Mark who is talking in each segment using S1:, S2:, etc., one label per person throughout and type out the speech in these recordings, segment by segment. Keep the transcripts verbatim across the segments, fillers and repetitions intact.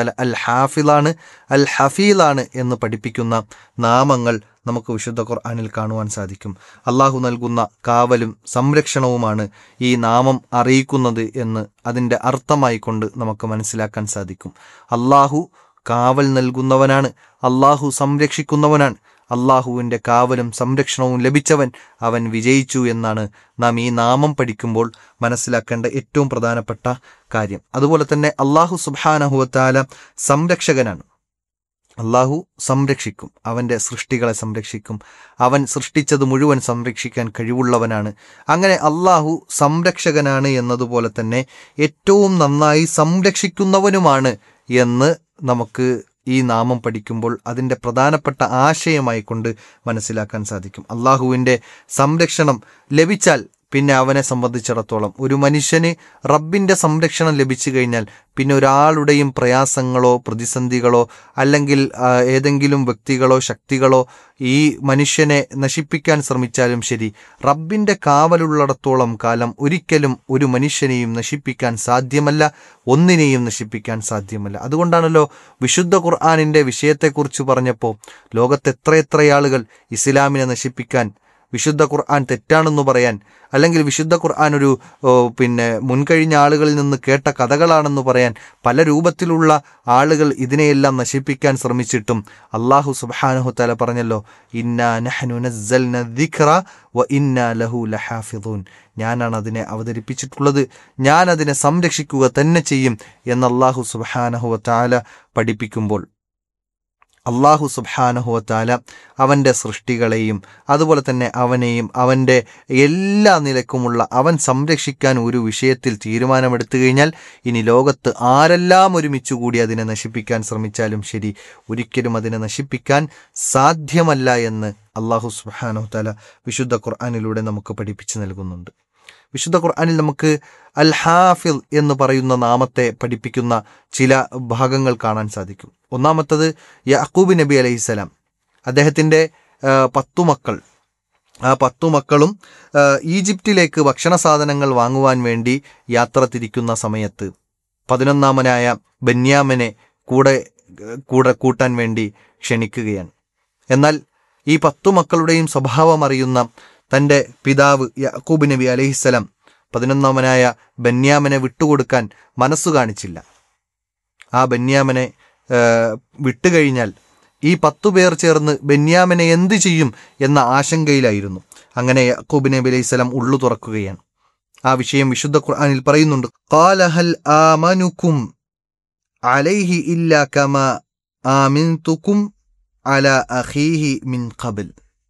S1: തആല അൽ ഹാഫിളാണ്, അൽ ഹഫീളാണ് എന്ന് പഠിപ്പിക്കുന്ന നാമങ്ങൾ നമുക്ക് വിശുദ്ധ ഖുർആനിൽ കാണുവാൻ സാധിക്കും. അള്ളാഹു നൽകുന്ന കാവലും സംരക്ഷണവുമാണ് ഈ നാമം അറിയിക്കുന്നത് എന്ന് അതിൻ്റെ അർത്ഥമായിക്കൊണ്ട് നമുക്ക് മനസ്സിലാക്കാൻ സാധിക്കും. അള്ളാഹു കാവൽ നൽകുന്നവനാണ്, അള്ളാഹു സംരക്ഷിക്കുന്നവനാണ്. അള്ളാഹുവിൻ്റെ കാവലും സംരക്ഷണവും ലഭിച്ചവൻ അവൻ വിജയിച്ചു എന്നാണ് നാം ഈ നാമം പഠിക്കുമ്പോൾ മനസ്സിലാക്കേണ്ട ഏറ്റവും പ്രധാനപ്പെട്ട കാര്യം. അതുപോലെ തന്നെ അള്ളാഹു സുബ്ഹാനഹു വ തആല സംരക്ഷകനാണ്. അള്ളാഹു സംരക്ഷിക്കും, അവൻ്റെ സൃഷ്ടികളെ സംരക്ഷിക്കും. അവൻ സൃഷ്ടിച്ചത് മുഴുവൻ സംരക്ഷിക്കാൻ കഴിവുള്ളവനാണ്. അങ്ങനെ അള്ളാഹു സംരക്ഷകനാണ് എന്നതുപോലെ തന്നെ ഏറ്റവും നന്നായി സംരക്ഷിക്കുന്നവനുമാണ് എന്ന് നമുക്ക് ഈ നാമം പഠിക്കുമ്പോൾ അതിൻ്റെ പ്രധാനപ്പെട്ട ആശയമായി കൊണ്ട് മനസ്സിലാക്കാൻ സാധിക്കും. അള്ളാഹുവിൻ്റെ സംരക്ഷണം ലഭിച്ചാൽ പിന്നെ അവനെ സംബന്ധിച്ചിടത്തോളം ഒരു മനുഷ്യന് റബ്ബിൻ്റെ സംരക്ഷണം ലഭിച്ചു കഴിഞ്ഞാൽ പിന്നെ ഒരാളുടെയും പ്രയാസങ്ങളോ പ്രതിസന്ധികളോ അല്ലെങ്കിൽ ഏതെങ്കിലും വ്യക്തികളോ ശക്തികളോ ഈ മനുഷ്യനെ നശിപ്പിക്കാൻ ശ്രമിച്ചാലും ശരി, റബ്ബിൻ്റെ കാവലുള്ളിടത്തോളം കാലം ഒരിക്കലും ഒരു മനുഷ്യനെയും നശിപ്പിക്കാൻ സാധ്യമല്ല, ഒന്നിനെയും നശിപ്പിക്കാൻ സാധ്യമല്ല. അതുകൊണ്ടാണല്ലോ വിശുദ്ധ ഖുർആനിൻ്റെ വിഷയത്തെക്കുറിച്ച് പറഞ്ഞപ്പോൾ ലോകത്ത് എത്രയെത്ര ആളുകൾ ഇസ്ലാമിനെ നശിപ്പിക്കാൻ, വിശുദ്ധ ഖുർആൻ തെറ്റാണെന്ന് പറയാൻ, അല്ലെങ്കിൽ വിശുദ്ധ ഖുർആൻ ഒരു പിന്നെ മുൻകഴിഞ്ഞ ആളുകളിൽ നിന്ന് കേട്ട കഥകളാണെന്ന് പറയാൻ പല രൂപത്തിലുള്ള ആളുകൾ ഇതിനെയെല്ലാം നശിപ്പിക്കാൻ ശ്രമിച്ചിട്ടും അള്ളാഹു സുബ്ഹാനഹു തആല പറഞ്ഞല്ലോ, ഇന്നാ നഹ്നു നസ്സൽന ദിക്റ വ ഇന്നാ ലഹു ലഹാഫിദൂൻ, ഞാനാണ് അതിനെ അവതരിപ്പിച്ചിട്ടുള്ളത്, ഞാൻ അതിനെ സംരക്ഷിക്കുക തന്നെ ചെയ്യും എന്ന് അള്ളാഹു സുബ്ഹാനഹു വ തആല പഠിപ്പിക്കുമ്പോൾ അള്ളാഹു സുബ്ഹാനഹു വ തആല അവൻ്റെ സൃഷ്ടികളെയും അതുപോലെ തന്നെ അവനെയും അവൻ്റെ എല്ലാ നിലക്കുമുള്ള അവൻ സംരക്ഷിക്കാൻ ഒരു വിഷയത്തിൽ തീരുമാനമെടുത്തു കഴിഞ്ഞാൽ ഇനി ലോകത്ത് ആരെല്ലാം ഒരുമിച്ച് കൂടി അതിനെ നശിപ്പിക്കാൻ ശ്രമിച്ചാലും ശരി, ഒരിക്കലും അതിനെ നശിപ്പിക്കാൻ സാധ്യമല്ല എന്ന് അള്ളാഹു സുബ്ഹാനഹു വ തആല വിശുദ്ധ ഖുർആനിലൂടെ നമുക്ക് പഠിപ്പിച്ചു നൽകുന്നുണ്ട്. വിശുദ്ധ ഖുർആനിൽ നമുക്ക് അൽ ഹാഫിൾ എന്ന് പറയുന്ന നാമത്തെ പഠിപ്പിക്കുന്ന ചില ഭാഗങ്ങൾ കാണാൻ സാധിക്കും. ഒന്നാമത്തത് യാക്കൂബ് നബി അലൈഹിസ്സലാം, അദ്ദേഹത്തിൻ്റെ പത്തു മക്കൾ, ആ പത്തു മക്കളും ഈജിപ്തിലേക്ക് ഭക്ഷണ സാധനങ്ങൾ വാങ്ങുവാൻ വേണ്ടി യാത്ര തിരിക്കുന്ന സമയത്ത് പതിനൊന്നാമനായ ബെന്യാമിനെ കൂടെ കൂടെ കൂട്ടാൻ വേണ്ടി ക്ഷണിക്കുകയാണ്. എന്നാൽ ഈ പത്തു മക്കളുടെയും സ്വഭാവം അറിയുന്ന തൻ്റെ പിതാവ് യാക്കൂബ് നബി അലൈഹിസ്സലാം പതിനൊന്നാമനായ ബെന്യാമിനെ വിട്ടുകൊടുക്കാൻ മനസ്സു കാണിച്ചില്ല. ആ ബെന്യാമിനെ വിട്ടുകഴിഞ്ഞാൽ ഈ പത്തു പേർ ചേർന്ന് ബെന്യാമിനെ എന്ത് ചെയ്യും എന്ന ആശങ്കയിലായിരുന്നു. അങ്ങനെ യാക്കൂബ് നബി അലൈഹിസ്സലാം ഉള്ളു തുറക്കുകയാണ്. ആ വിഷയം വിശുദ്ധ ഖുർആനിൽ പറയുന്നുണ്ട്. ഖാല ഹൽ ആമനുകും അലൈഹി ഇല്ലാ കമാ ആമിൻതുകും അലാ അഖീഹി മിൻ ഖബൽ.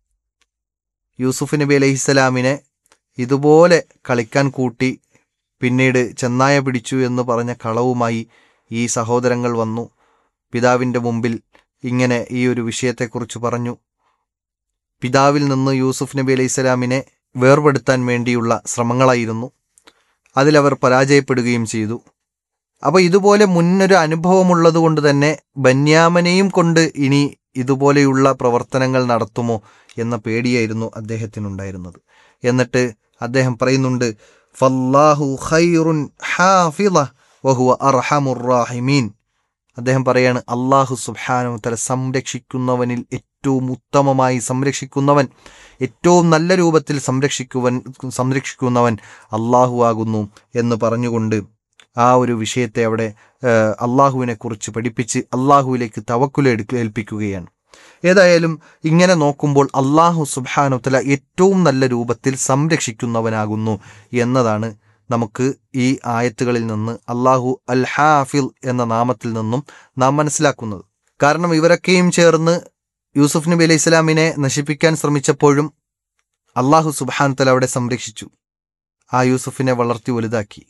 S1: യൂസുഫ് നബി അലൈഹിസ്സലാമിനെ ഇതുപോലെ കളിക്കാൻ കൂട്ടി പിന്നീട് ചെന്നായ പിടിച്ചു എന്ന് പറഞ്ഞ കളവുമായി ഈ സഹോദരങ്ങൾ വന്നു. പിതാവിൻ്റെ മുമ്പിൽ ഇങ്ങനെ ഈ ഒരു വിഷയത്തെക്കുറിച്ച് പറഞ്ഞു. പിതാവിൽ നിന്ന് യൂസുഫ് നബി അലൈഹിസ്സലാമിനെ വേർപെടുത്താൻ വേണ്ടിയുള്ള ശ്രമങ്ങളായിരുന്നു. അതിലവർ പരാജയപ്പെടുകയും ചെയ്തു. അപ്പോൾ ഇതുപോലെ മുന്നൊരു അനുഭവമുള്ളത് കൊണ്ട് തന്നെ ബന്യാമനെയും കൊണ്ട് ഇനി ഇതുപോലെയുള്ള പ്രവർത്തനങ്ങൾ നടത്തുമോ എന്ന പേടിയായിരുന്നു അദ്ദേഹത്തിനുണ്ടായിരുന്നത്. എന്നിട്ട് അദ്ദേഹം പറയുന്നുണ്ട്, ഫല്ലാഹു ഖൈറുൻ ഹാഫിള വഹുവ അർഹമുർ റാഹിമീൻ. അദ്ദേഹം പറയാണ്, അള്ളാഹു സുബ്ഹാനഹു വ തആല സംരക്ഷിക്കുന്നവനിൽ ഏറ്റവും ഉത്തമമായി സംരക്ഷിക്കുന്നവൻ, ഏറ്റവും നല്ല രൂപത്തിൽ സംരക്ഷിക്കുവൻ സംരക്ഷിക്കുന്നവൻ അള്ളാഹു ആകുന്നു എന്ന് പറഞ്ഞുകൊണ്ട് ആ ഒരു വിഷയത്തെ അവിടെ അള്ളാഹുവിനെ കുറിച്ച് പഠിപ്പിച്ച് അള്ളാഹുവിലേക്ക് തവക്കുൽ ഏൽപ്പിക്കുകയാണ്. ഏതായാലും ഇങ്ങനെ നോക്കുമ്പോൾ അള്ളാഹു സുബ്ഹാനഹു വ തആല ഏറ്റവും നല്ല രൂപത്തിൽ സംരക്ഷിക്കുന്നവനാകുന്നു എന്നതാണ് നമുക്ക് ഈ ആയത്തുകളിൽ നിന്ന് അള്ളാഹു അൽ ഹാഫിൾ എന്ന നാമത്തിൽ നിന്നും നാം മനസ്സിലാക്കുന്നത്. കാരണം ഇവരൊക്കെയും ചേർന്ന് യൂസുഫ് നബി അലൈഹി സ്വലാമിനെ നശിപ്പിക്കാൻ ശ്രമിച്ചപ്പോഴും അള്ളാഹു സുബ്ഹാനഹു വ തആല അവിടെ സംരക്ഷിച്ചു, ആ യൂസുഫിനെ വളർത്തി വലുതാക്കി.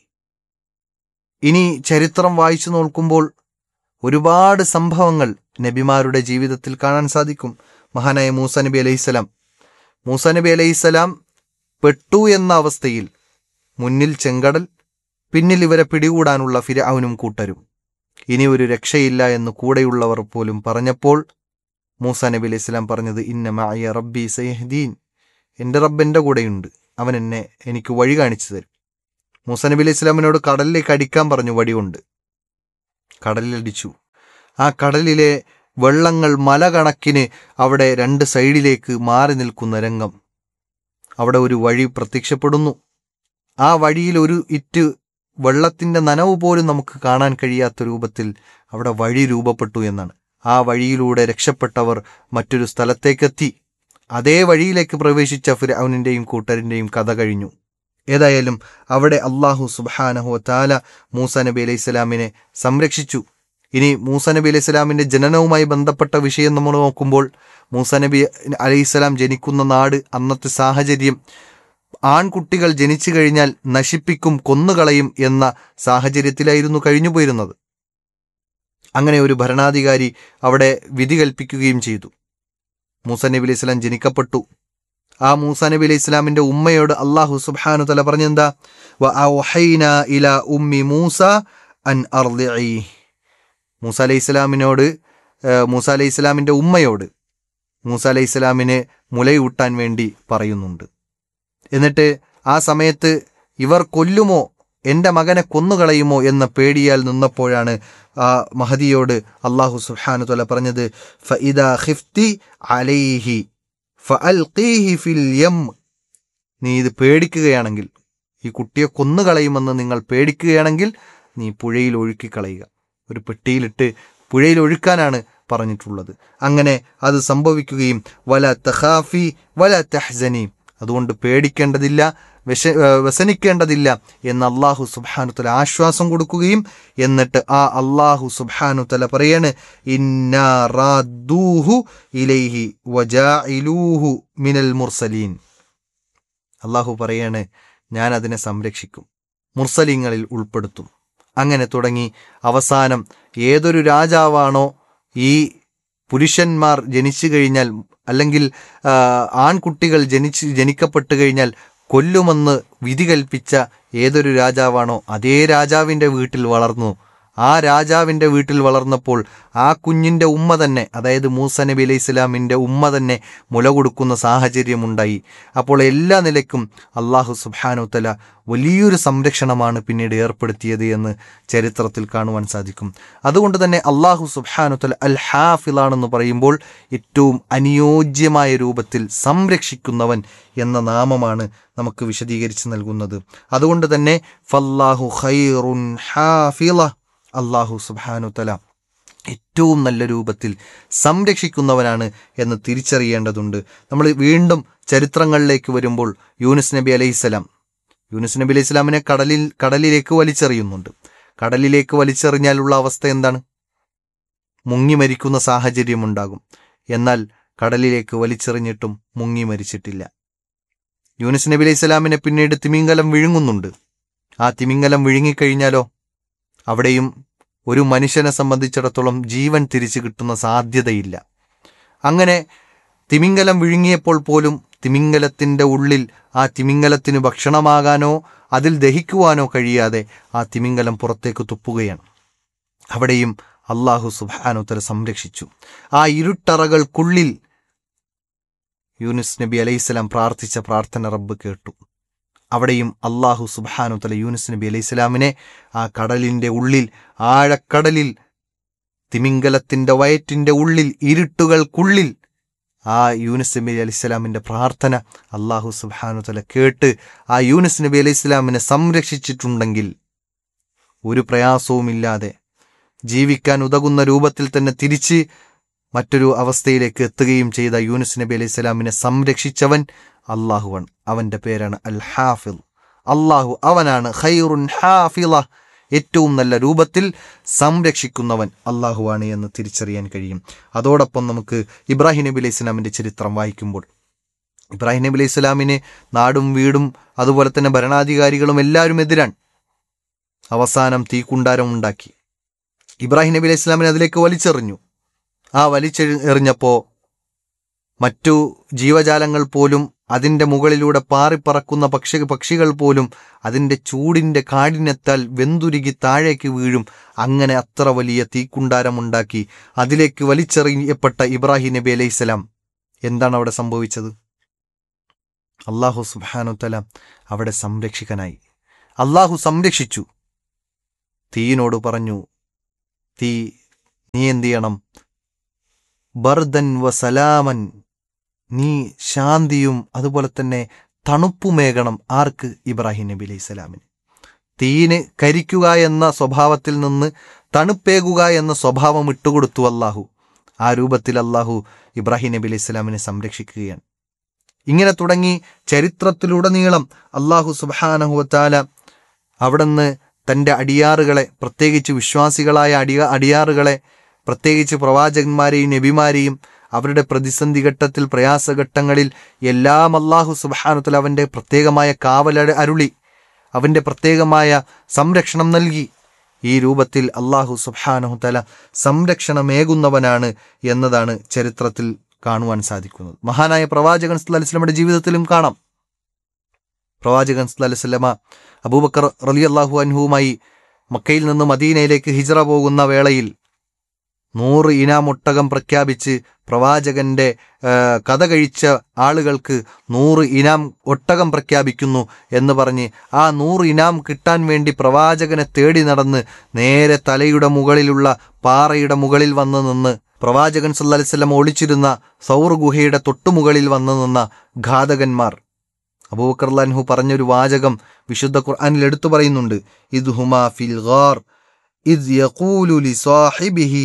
S1: ഇനി ചരിത്രം വായിച്ചു നോക്കുമ്പോൾ ഒരുപാട് സംഭവങ്ങൾ നബിമാരുടെ ജീവിതത്തിൽ കാണാൻ സാധിക്കും. മഹാനായ മൂസ നബി അലൈഹിസ്സലാം മൂസ നബി അലൈഹിസ്സലാം പെട്ടു എന്ന അവസ്ഥയിൽ മുന്നിൽ ചെങ്കടൽ, പിന്നിൽ ഇവരെ പിടികൂടാനുള്ള ഫിർഔനും കൂട്ടരും, ഇനി ഒരു രക്ഷയില്ല എന്ന് കൂടെയുള്ളവർ പോലും പറഞ്ഞപ്പോൾ മൂസ നബി അലൈഹിസ്സലാം പറഞ്ഞത്, ഇന്ന മഅയ റബ്ബി സയഹ്ദീൻ, എൻ്റെ റബ്ബ് എൻ്റെ കൂടെയുണ്ട്, അവൻ എന്നെ എനിക്ക് വഴി കാണിച്ചു തരും. മൂസ നബി അലൈഹി സ്വലാമിനോട് കടലിലേക്ക് അടിക്കാൻ പറഞ്ഞു, വടി കൊണ്ട് കടലിലടിച്ചു. ആ കടലിലെ വെള്ളങ്ങൾ മല കണക്കിന് അവിടെ രണ്ട് സൈഡിലേക്ക് മാറി നിൽക്കുന്ന രംഗം. അവിടെ ഒരു വഴി പ്രത്യക്ഷപ്പെടുന്നു. ആ വഴിയിൽ ഒരു ഇറ്റ് വെള്ളത്തിൻ്റെ നനവ് പോലും നമുക്ക് കാണാൻ കഴിയാത്ത രൂപത്തിൽ അവിടെ വഴി രൂപപ്പെട്ടു എന്നാണ്. ആ വഴിയിലൂടെ രക്ഷപ്പെട്ടവർ മറ്റൊരു സ്ഥലത്തേക്കെത്തി. അതേ വഴിയിലേക്ക് പ്രവേശിച്ച ഫിർഔനിൻ്റെയും കൂട്ടരിൻ്റെയും കഥ കഴിഞ്ഞു. ഏതായാലും അവിടെ അള്ളാഹു സുബ്ഹാനഹു വ തആല മൂസ നബി അലൈഹി സ്വലാമിനെ സംരക്ഷിച്ചു. ഇനി മൂസ നബി അലൈഹി സ്വലാമിൻ്റെ ജനനവുമായി ബന്ധപ്പെട്ട വിഷയം നമ്മൾ നോക്കുമ്പോൾ, മൂസ നബി അലൈഹി സ്വലാം ജനിക്കുന്ന നാട്, അന്നത്തെ സാഹചര്യം, ആൺകുട്ടികൾ ജനിച്ചു കഴിഞ്ഞാൽ നശിപ്പിക്കും, കൊന്നുകളയും എന്ന സാഹചര്യത്തിലായിരുന്നു കഴിഞ്ഞുപോയിരുന്നത്. അങ്ങനെ ഒരു ഭരണാധികാരി അവിടെ വിധി കൽപ്പിക്കുകയും ചെയ്തു. മൂസ നബി അലൈഹി സ്വലാം ജനിക്കപ്പെട്ടു. ആ മൂസ നബി അലൈഹി സ്വലാമിൻ്റെ ഉമ്മയോട് അള്ളാഹു സുബ്ഹാനഹു തആല പറഞ്ഞെന്താ, വ ഔഹൈനാ ഇലാ ഉമ്മി മൂസ അൻ അർദിഇ. മൂസ അലൈഹി സ്വലാമിനോട് മൂസ അലൈഹി സ്വലാമിൻ്റെ ഉമ്മയോട് മൂസ അലൈഹി സ്വലാമിനെ മുലയൂട്ടാൻ വേണ്ടി പറയുന്നുണ്ട്. എന്നിട്ട് ആ സമയത്ത് ഇവർ കൊല്ലുമോ, എൻ്റെ മകനെ കൊന്നുകളയുമോ എന്ന പേടിയാൽ നിന്നപ്പോഴാണ് ആ മഹദിയോട് അള്ളാഹു സുബ്ഹാനഹു തആല പറഞ്ഞത്, ഫഇദാ ഖിഫ്തി അലൈഹി ഫഅൽഖീഹി ഫിൽ യം. നീ ഇത് പേടിക്കുകയാണെങ്കിൽ, ഈ കുട്ടിയെ കൊന്നുകളയുമെന്ന് നിങ്ങൾ പേടിക്കുകയാണെങ്കിൽ നീ പുഴയിൽ ഒഴുക്കിക്കളയുക. ഒരു പെട്ടിയിലിട്ട് പുഴയിൽ ഒഴുക്കാനാണ് പറഞ്ഞിട്ടുള്ളത്. അങ്ങനെ അത് സംഭവിക്കുകയും വല തഖാഫി വല തഹ്സനി, അതുകൊണ്ട് പേടിക്കേണ്ടതില്ല, വിഷ വ്യസനിക്കേണ്ടതില്ല എന്ന് അള്ളാഹു സുബ്ഹാനഹു തആല ആശ്വാസം കൊടുക്കുകയും, എന്നിട്ട് ആ അള്ളാഹു സുബ്ഹാനഹു തആല പറയാണ്, ഇന്നാ റാദ്ദൂഹു ഇലൈഹി വജാഇലൂഹു മിനൽ മുർസലീൻ. അള്ളാഹു പറയാണ്, ഞാൻ അതിനെ സംരക്ഷിക്കും, മുർസലീങ്ങളിൽ ഉൾപ്പെടുത്തും. അങ്ങനെ തുടങ്ങി അവസാനം ഏതൊരു രാജാവാണോ ഈ പുരുഷന്മാർ ജനിച്ചു കഴിഞ്ഞാൽ, അല്ലെങ്കിൽ ആൺകുട്ടികൾ ജനിച്ച് ജനിക്കപ്പെട്ടു കഴിഞ്ഞാൽ കൊല്ലുമെന്ന് വിധി കൽപ്പിച്ച ഏതൊരു രാജാവാണോ അതേ രാജാവിൻ്റെ വീട്ടിൽ വളർന്നു. ആ രാജാവിൻ്റെ വീട്ടിൽ വളർന്നപ്പോൾ ആ കുഞ്ഞിൻ്റെ ഉമ്മ തന്നെ, അതായത് മൂസ നബി അലൈഹി സ്വലാമിൻ്റെ ഉമ്മ തന്നെ മുല കൊടുക്കുന്ന സാഹചര്യമുണ്ടായി. അപ്പോൾ എല്ലാ നിലയ്ക്കും അള്ളാഹു സുബ്ഹാനഹു തആല വലിയൊരു സംരക്ഷണമാണ് പിന്നീട് ഏർപ്പെടുത്തിയത് എന്ന് ചരിത്രത്തിൽ കാണുവാൻ സാധിക്കും. അതുകൊണ്ട് തന്നെ അള്ളാഹു സുബ്ഹാനഹു തആല അൽ ഹാഫിളാണെന്ന് പറയുമ്പോൾ ഏറ്റവും അനുയോജ്യമായ രൂപത്തിൽ സംരക്ഷിക്കുന്നവൻ എന്ന നാമമാണ് നമുക്ക് വിശദീകരിച്ച് നൽകുന്നത്. അതുകൊണ്ട് തന്നെ ഫല്ലാഹു ഖൈറുൻ ഹാഫിള, അള്ളാഹു സുബ്ഹാനഹു തആല ഏറ്റവും നല്ല രൂപത്തിൽ സംരക്ഷിക്കുന്നവനാണ് എന്ന് തിരിച്ചറിയേണ്ടതുണ്ട്. നമ്മൾ വീണ്ടും ചരിത്രങ്ങളിലേക്ക് വരുമ്പോൾ യൂനുസ് നബി അലൈഹിസ്സലാം യൂനുസ് നബി അലൈഹി സ്വലാമിനെ കടലിൽ കടലിലേക്ക് വലിച്ചെറിയുന്നുണ്ട്. കടലിലേക്ക് വലിച്ചെറിഞ്ഞാലുള്ള അവസ്ഥ എന്താണ്? മുങ്ങി മരിക്കുന്ന സാഹചര്യമുണ്ടാകും. എന്നാൽ കടലിലേക്ക് വലിച്ചെറിഞ്ഞിട്ടും മുങ്ങി മരിച്ചിട്ടില്ല. യൂനുസ് നബി അലൈഹി സ്വലാമിനെ പിന്നീട് തിമിംഗലം വിഴുങ്ങുന്നുണ്ട്. ആ തിമിംഗലം വിഴുങ്ങിക്കഴിഞ്ഞാലോ അവിടെയും ഒരു മനുഷ്യനെ സംബന്ധിച്ചിടത്തോളം ജീവൻ തിരിച്ചു കിട്ടുന്ന സാധ്യതയില്ല. അങ്ങനെ തിമിംഗലം വിഴുങ്ങിയപ്പോൾ പോലും തിമിംഗലത്തിൻ്റെ ഉള്ളിൽ ആ തിമിംഗലത്തിന് ഭക്ഷണമാകാനോ അതിൽ ദഹിക്കുവാനോ കഴിയാതെ ആ തിമിംഗലം പുറത്തേക്ക് തുപ്പുകയാണ്. അവിടെയും അള്ളാഹു സുബ്ഹാനഹു തആല സംരക്ഷിച്ചു. ആ ഇരുട്ടറകൾക്കുള്ളിൽ യൂനുസ് നബി അലൈഹിസ്സലാം പ്രാർത്ഥിച്ച പ്രാർത്ഥന റബ്ബ് കേട്ടു. അവിടെയും അള്ളാഹു സുബ്ഹാനഹു തആല യൂനുസ് നബി അലൈഹിസ്സലാമിനെ ആ കടലിൻ്റെ ഉള്ളിൽ, ആഴക്കടലിൽ, തിമിംഗലത്തിൻ്റെ വയറ്റിൻ്റെ ഉള്ളിൽ, ഇരുട്ടുകൾക്കുള്ളിൽ ആ യൂനുസ് നബി അലൈഹിസ്സലാമിൻ്റെ പ്രാർത്ഥന അള്ളാഹു സുബ്ഹാനഹു തആല കേട്ട് ആ യൂനുസ് നബി അലൈഹിസ്സലാമിനെ സംരക്ഷിച്ചിട്ടുണ്ടെങ്കിൽ ഒരു പ്രയാസവുമില്ലാതെ ജീവിക്കാൻ ഉതകുന്ന രൂപത്തിൽ തന്നെ തിരിച്ച് മറ്റൊരു അവസ്ഥയിലേക്ക് എത്തുകയും ചെയ്ത യൂനുസ് നബി അലൈഹി സ്വലാമിനെ സംരക്ഷിച്ചവൻ അള്ളാഹുവാണ്. അവൻ്റെ പേരാണ് അൽ ഹാഫിൾ. അള്ളാഹു അവനാണ് ഖൈറുൻ ഹാഫിള, ഏറ്റവും നല്ല രൂപത്തിൽ സംരക്ഷിക്കുന്നവൻ അള്ളാഹുവാണ് എന്ന് തിരിച്ചറിയാൻ കഴിയും. അതോടൊപ്പം നമുക്ക് ഇബ്രാഹിം നബി അലൈഹി സ്വലാമിൻ്റെ ചരിത്രം വായിക്കുമ്പോൾ, ഇബ്രാഹിം നബി അലൈഹി സ്വലാമിന് നാടും വീടും അതുപോലെ തന്നെ ഭരണാധികാരികളും എല്ലാവരും എതിരാണ്. അവസാനം തീക്കുണ്ടാരം ഉണ്ടാക്കി ഇബ്രാഹിം നബി അലൈഹി സ്വലാമിനെ അതിലേക്ക് വലിച്ചെറിഞ്ഞു. ആ വലിച്ചെറി എറിഞ്ഞപ്പോൾ മറ്റു ജീവജാലങ്ങൾ പോലും, അതിൻ്റെ മുകളിലൂടെ പാറിപ്പറക്കുന്ന പക്ഷി പക്ഷികൾ പോലും അതിൻ്റെ ചൂടിൻ്റെ കാഠിന്യത്താൽ വെന്തുരുകി താഴേക്ക് വീഴും. അങ്ങനെ അത്ര വലിയ തീക്കുണ്ടാരമുണ്ടാക്കി അതിലേക്ക് വലിച്ചെറിയപ്പെട്ട ഇബ്രാഹിം നബി അലൈഹിസ്സലാം എന്താണ് അവിടെ സംഭവിച്ചത്? അള്ളാഹു സുബ്ഹാനഹു തആല അവിടെ സംരക്ഷകനായി. അള്ളാഹു സംരക്ഷിച്ചു. തീയിനോട് പറഞ്ഞു, തീ നീ എന്ത് ചെയ്യണം? ബർദൻ വ സലാമൻ, നീ ശാന്തിയും അതുപോലെ തന്നെ തണുപ്പുമേകണം. ആർക്ക്? ഇബ്രാഹിം നബി അലൈഹി സ്വലാമിന്. തീന് കരിക്കുക എന്ന സ്വഭാവത്തിൽ നിന്ന് തണുപ്പേകുക എന്ന സ്വഭാവം ഇട്ടുകൊടുത്തു അള്ളാഹു. ആ രൂപത്തിൽ അള്ളാഹു ഇബ്രാഹിം നബി അലൈഹി സ്വലാമിനെ സംരക്ഷിക്കുകയാണ്. ഇങ്ങനെ തുടങ്ങി ചരിത്രത്തിലുടനീളം അള്ളാഹു സുബ്ഹാനഹു വ തആല അവിടുന്ന് തൻ്റെ അടിയാറുകളെ, പ്രത്യേകിച്ച് വിശ്വാസികളായ അടിയ അടിയാറുകളെ പ്രത്യേകിച്ച് പ്രവാചകന്മാരെയും നബിമാരെയും അവരുടെ പ്രതിസന്ധി ഘട്ടത്തിൽ, പ്രയാസഘട്ടങ്ങളിൽ എല്ലാം അള്ളാഹു സുബ്ഹാനഹു വ തആല അവൻ്റെ പ്രത്യേകമായ കാവൽ അരുളി, അവൻ്റെ പ്രത്യേകമായ സംരക്ഷണം നൽകി. ഈ രൂപത്തിൽ അള്ളാഹു സുബ്ഹാനഹു വ തആല സംരക്ഷണമേകുന്നവനാണ് എന്നതാണ് ചരിത്രത്തിൽ കാണുവാൻ സാധിക്കുന്നത്. മഹാനായ പ്രവാചകൻ സല്ലല്ലാഹു അലൈഹി വസല്ലമയുടെ ജീവിതത്തിലും കാണാം. പ്രവാചകൻ സല്ലല്ലാഹു അലൈഹി വസല്ലമ അബൂബക്കർ റളിയല്ലാഹു അൻഹുവുമായി മക്കയിൽ നിന്ന് മദീനയിലേക്ക് ഹിജ്റ പോകുന്ന വേളയിൽ നൂറ് ഇനാം ഒട്ടകം പ്രഖ്യാപിച്ച് പ്രവാചകന്റെ കഥ കഴിച്ച ആളുകൾക്ക് നൂറ് ഇനാം ഒട്ടകം പ്രഖ്യാപിക്കുന്നു എന്ന് പറഞ്ഞ് ആ നൂറ് ഇനാം കിട്ടാൻ വേണ്ടി പ്രവാചകനെ തേടി നടന്ന് നേരെ തലയുടെ മുകളിലുള്ള പാറയുടെ മുകളിൽ വന്ന് നിന്ന് പ്രവാചകൻ സല്ലല്ലാഹു അലൈഹി വസല്ലം ഒളിച്ചിരുന്ന സൗർ ഗുഹയുടെ തൊട്ടുമുകളിൽ വന്ന് നിന്ന ഘാതകന്മാർ. അബൂബക്കർ റളിയല്ലാഹു അൻഹു പറഞ്ഞൊരു വാചകം വിശുദ്ധ ഖുർആനിൽ എടുത്തു പറയുന്നുണ്ട്. ഇദ് ഹുമാ ഫിൽ ഗാർ ഇദ് യഖൂലു ലി സാഹിബിഹി,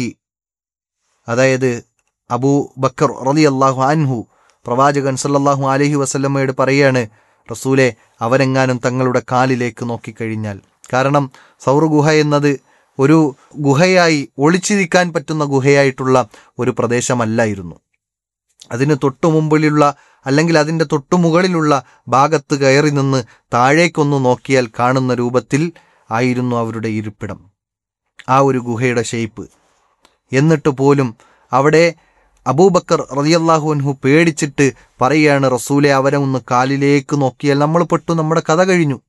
S1: അതായത് അബൂബക്കർ റളിയല്ലാഹു അൻഹു പ്രവാചകൻ സല്ലല്ലാഹു അലൈഹി വസല്ലമയോട് പറയാണ്, റസൂലെ, അവരെങ്ങാനും തങ്ങളുടെ കാലിലേക്ക് നോക്കിക്കഴിഞ്ഞാൽ. കാരണം സൗർ ഗുഹ എന്നത് ഒരു ഗുഹയായി, ഒളിച്ചിരിക്കാൻ പറ്റുന്ന ഗുഹയായിട്ടുള്ള ഒരു പ്രദേശമല്ലായിരുന്നു. അതിന് തൊട്ടു മുമ്പിലുള്ള അല്ലെങ്കിൽ അതിൻ്റെ തൊട്ടുമുകളിലുള്ള ഭാഗത്ത് കയറി നിന്ന് താഴേക്കൊന്ന് നോക്കിയാൽ കാണുന്ന രൂപത്തിൽ ആയിരുന്നു അവരുടെ ഇരിപ്പിടം, ആ ഒരു ഗുഹയുടെ ഷേപ്പ്. എന്നിട്ട് പോലും അവിടെ അബൂബക്കർ റളിയല്ലാഹു അൻഹു പേടിച്ചിട്ട് പറയുകയാണ്, റസൂലെ, അവരെ ഒന്ന് കാലിലേക്ക് നോക്കിയാൽ നമ്മൾ പെട്ടു, നമ്മുടെ കഥ കഴിഞ്ഞു.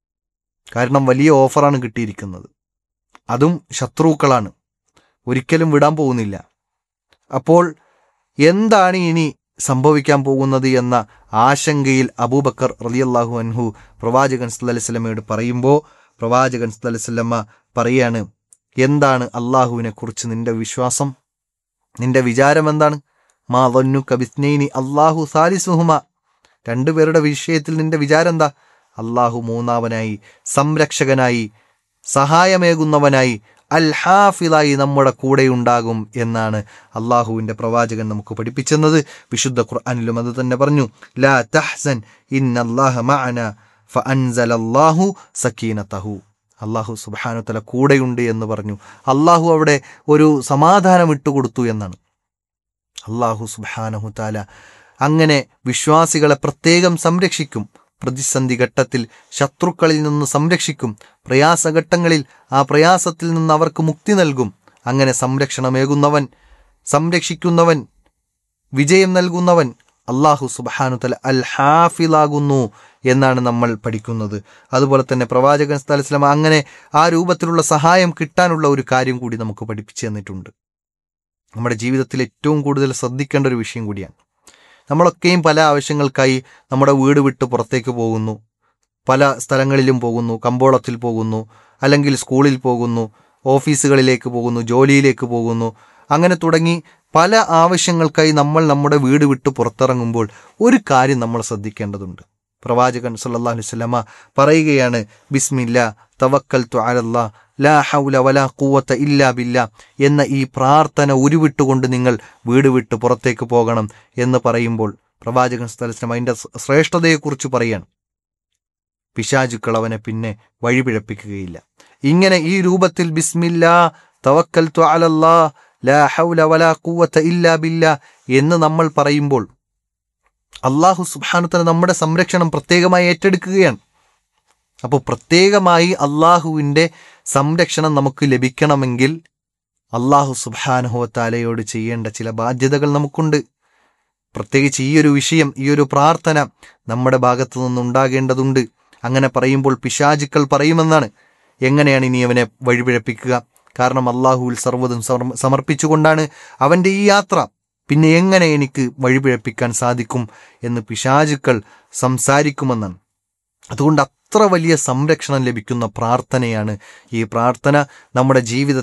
S1: കാരണം വലിയ ഓഫറാണ് കിട്ടിയിരിക്കുന്നത്, അതും ശത്രുക്കളാണ്, ഒരിക്കലും വിടാൻ പോകുന്നില്ല. അപ്പോൾ എന്താണ് ഇനി സംഭവിക്കാൻ പോകുന്നത് എന്ന ആശങ്കയിൽ അബൂബക്കർ റളിയല്ലാഹു അൻഹു പ്രവാചകൻ സല്ലല്ലാഹു അലൈഹി വസല്ലമയോട് പറയുമ്പോൾ പ്രവാചകൻ സല്ലല്ലാഹു അലൈഹി വസല്ലമ പറയാണ്, എന്താണ് അള്ളാഹുവിനെ കുറിച്ച് നിന്റെ വിശ്വാസം, നിന്റെ വിചാരം എന്താണ്? മാ ദന്നുക ബിസ്നൈനി അല്ലാഹു സാലിസുഹുമ, രണ്ടുപേരുടെ വിഷയത്തിൽ നിന്റെ വിചാരം എന്താ? അള്ളാഹു മൂന്നാവനായി, സംരക്ഷകനായി, സഹായമേകുന്നവനായി, അൽ ഹാഫിളായി നമ്മുടെ കൂടെയുണ്ടാകും എന്നാണ് അള്ളാഹുവിൻ്റെ പ്രവാചകൻ നമുക്ക് പഠിപ്പിച്ചെന്നത്. വിശുദ്ധ ഖുർആനിലും അത് തന്നെ പറഞ്ഞു, ലാ തഹ്സൻ ഇന്നല്ലാഹ മഅനാ ഫഅൻസലല്ലാഹു സക്കീനതഹു, അള്ളാഹു സുബ്ഹാനഹു വ തആല കൂടെയുണ്ട് എന്ന് പറഞ്ഞു. അള്ളാഹു അവിടെ ഒരു സമാധാനം ഇട്ടുകൊടുത്തു എന്നാണ്. അള്ളാഹു സുബ്ഹാനഹു വ തആല അങ്ങനെ വിശ്വാസികളെ പ്രത്യേകം സംരക്ഷിക്കും. പ്രതിസന്ധി ഘട്ടത്തിൽ ശത്രുക്കളിൽ നിന്ന് സംരക്ഷിക്കും. പ്രയാസഘട്ടങ്ങളിൽ ആ പ്രയാസത്തിൽ നിന്ന് അവർക്ക് മുക്തി നൽകും. അങ്ങനെ സംരക്ഷണമേകുന്നവൻ, സംരക്ഷിക്കുന്നവൻ, വിജയം നൽകുന്നവൻ അള്ളാഹു സുബ്ഹാനഹു വ തആല അൽ ഹാഫിളാകുന്നു എന്നാണ് നമ്മൾ പഠിക്കുന്നത്. അതുപോലെ തന്നെ പ്രവാചകൻ സല്ലല്ലാഹു അലൈഹി വസല്ലം അങ്ങനെ ആ രൂപത്തിലുള്ള സഹായം കിട്ടാനുള്ള ഒരു കാര്യം കൂടി നമുക്ക് പഠിപ്പിച്ചു തന്നിട്ടുണ്ട്. നമ്മുടെ ജീവിതത്തിൽ ഏറ്റവും കൂടുതൽ ശ്രദ്ധിക്കേണ്ട ഒരു വിഷയം കൂടിയാണ്. നമ്മളൊക്കെയും പല ആവശ്യങ്ങൾക്കായി നമ്മുടെ വീട് വിട്ട് പുറത്തേക്ക് പോകുന്നു, പല സ്ഥലങ്ങളിലും പോകുന്നു, കമ്പോളത്തിൽ പോകുന്നു, അല്ലെങ്കിൽ സ്കൂളിൽ പോകുന്നു, ഓഫീസുകളിലേക്ക് പോകുന്നു, ജോലിയിലേക്ക് പോകുന്നു, അങ്ങനെ തുടങ്ങി പല ആവശ്യങ്ങൾക്കായി നമ്മൾ നമ്മുടെ വീട് വിട്ട് പുറത്തിറങ്ങുമ്പോൾ ഒരു കാര്യം നമ്മൾ ശ്രദ്ധിക്കേണ്ടതുണ്ട്. പ്രവാചകൻ സല്ലല്ലാഹു അലൈഹി വസല്ലമ പറയുകയാണ്, ബിസ്മില്ലാ തവക്കൽതു അലല്ലാഹ് ലാ ഹൗല വലാ ഖുവത ഇല്ലാ ബില്ലാ എന്ന ഈ പ്രാർത്ഥന ഉരുവിട്ടുകൊണ്ട് നിങ്ങൾ വീട് വിട്ട് പുറത്തേക്ക് പോകണം എന്ന് പറയുമ്പോൾ പ്രവാചകൻ സല്ലല്ലാഹു അലൈഹി വസല്ലമ അതിൻ്റെ ശ്രേഷ്ഠതയെക്കുറിച്ച് പറയാണ്. പിശാചുക്കൾ അവനെ പിന്നെ വഴിപിഴപ്പിക്കുകയില്ല. ഇങ്ങനെ ഈ രൂപത്തിൽ ബിസ്മില്ലാ തവക്കൽതു അലല്ലാഹ് ലാ ഹൗല വലാ ഖുവത ഇല്ലാ ബില്ലാ എന്ന് നമ്മൾ പറയുമ്പോൾ അള്ളാഹു സുബ്ഹാനഹു വ തആല നമ്മുടെ സംരക്ഷണം പ്രത്യേകമായി ഏറ്റെടുക്കുകയാണ്. അപ്പോൾ പ്രത്യേകമായി അള്ളാഹുവിൻ്റെ സംരക്ഷണം നമുക്ക് ലഭിക്കണമെങ്കിൽ അള്ളാഹു സുബ്ഹാനഹു വ തആലയോട് ചെയ്യേണ്ട ചില ബാധ്യതകൾ നമുക്കുണ്ട്. പ്രത്യേകിച്ച് ഈ ഒരു വിഷയം, ഈ ഒരു പ്രാർത്ഥന നമ്മുടെ ഭാഗത്തു നിന്നുണ്ടാകേണ്ടതുണ്ട്. അങ്ങനെ പറയുമ്പോൾ പിശാചുക്കൾ പറയുമെന്നാണ്, എങ്ങനെയാണ് ഇനി അവനെ വഴിപിഴപ്പിക്കുക? കാരണം അള്ളാഹുവിൽ സർവ്വതും സമർപ്പിച്ചുകൊണ്ടാണ് അവൻ്റെ ഈ യാത്ര, പിന്നെ എങ്ങനെ എനിക്ക് വഴിപിഴപ്പിക്കാൻ സാധിക്കും എന്ന് പിശാചുക്കൾ സംസാരിക്കുമെന്നാണ്. അതുകൊണ്ട് അത്ര വലിയ സംരക്ഷണം ലഭിക്കുന്ന പ്രാർത്ഥനയാണ് ഈ പ്രാർത്ഥന. നമ്മുടെ ജീവിതത്തിൽ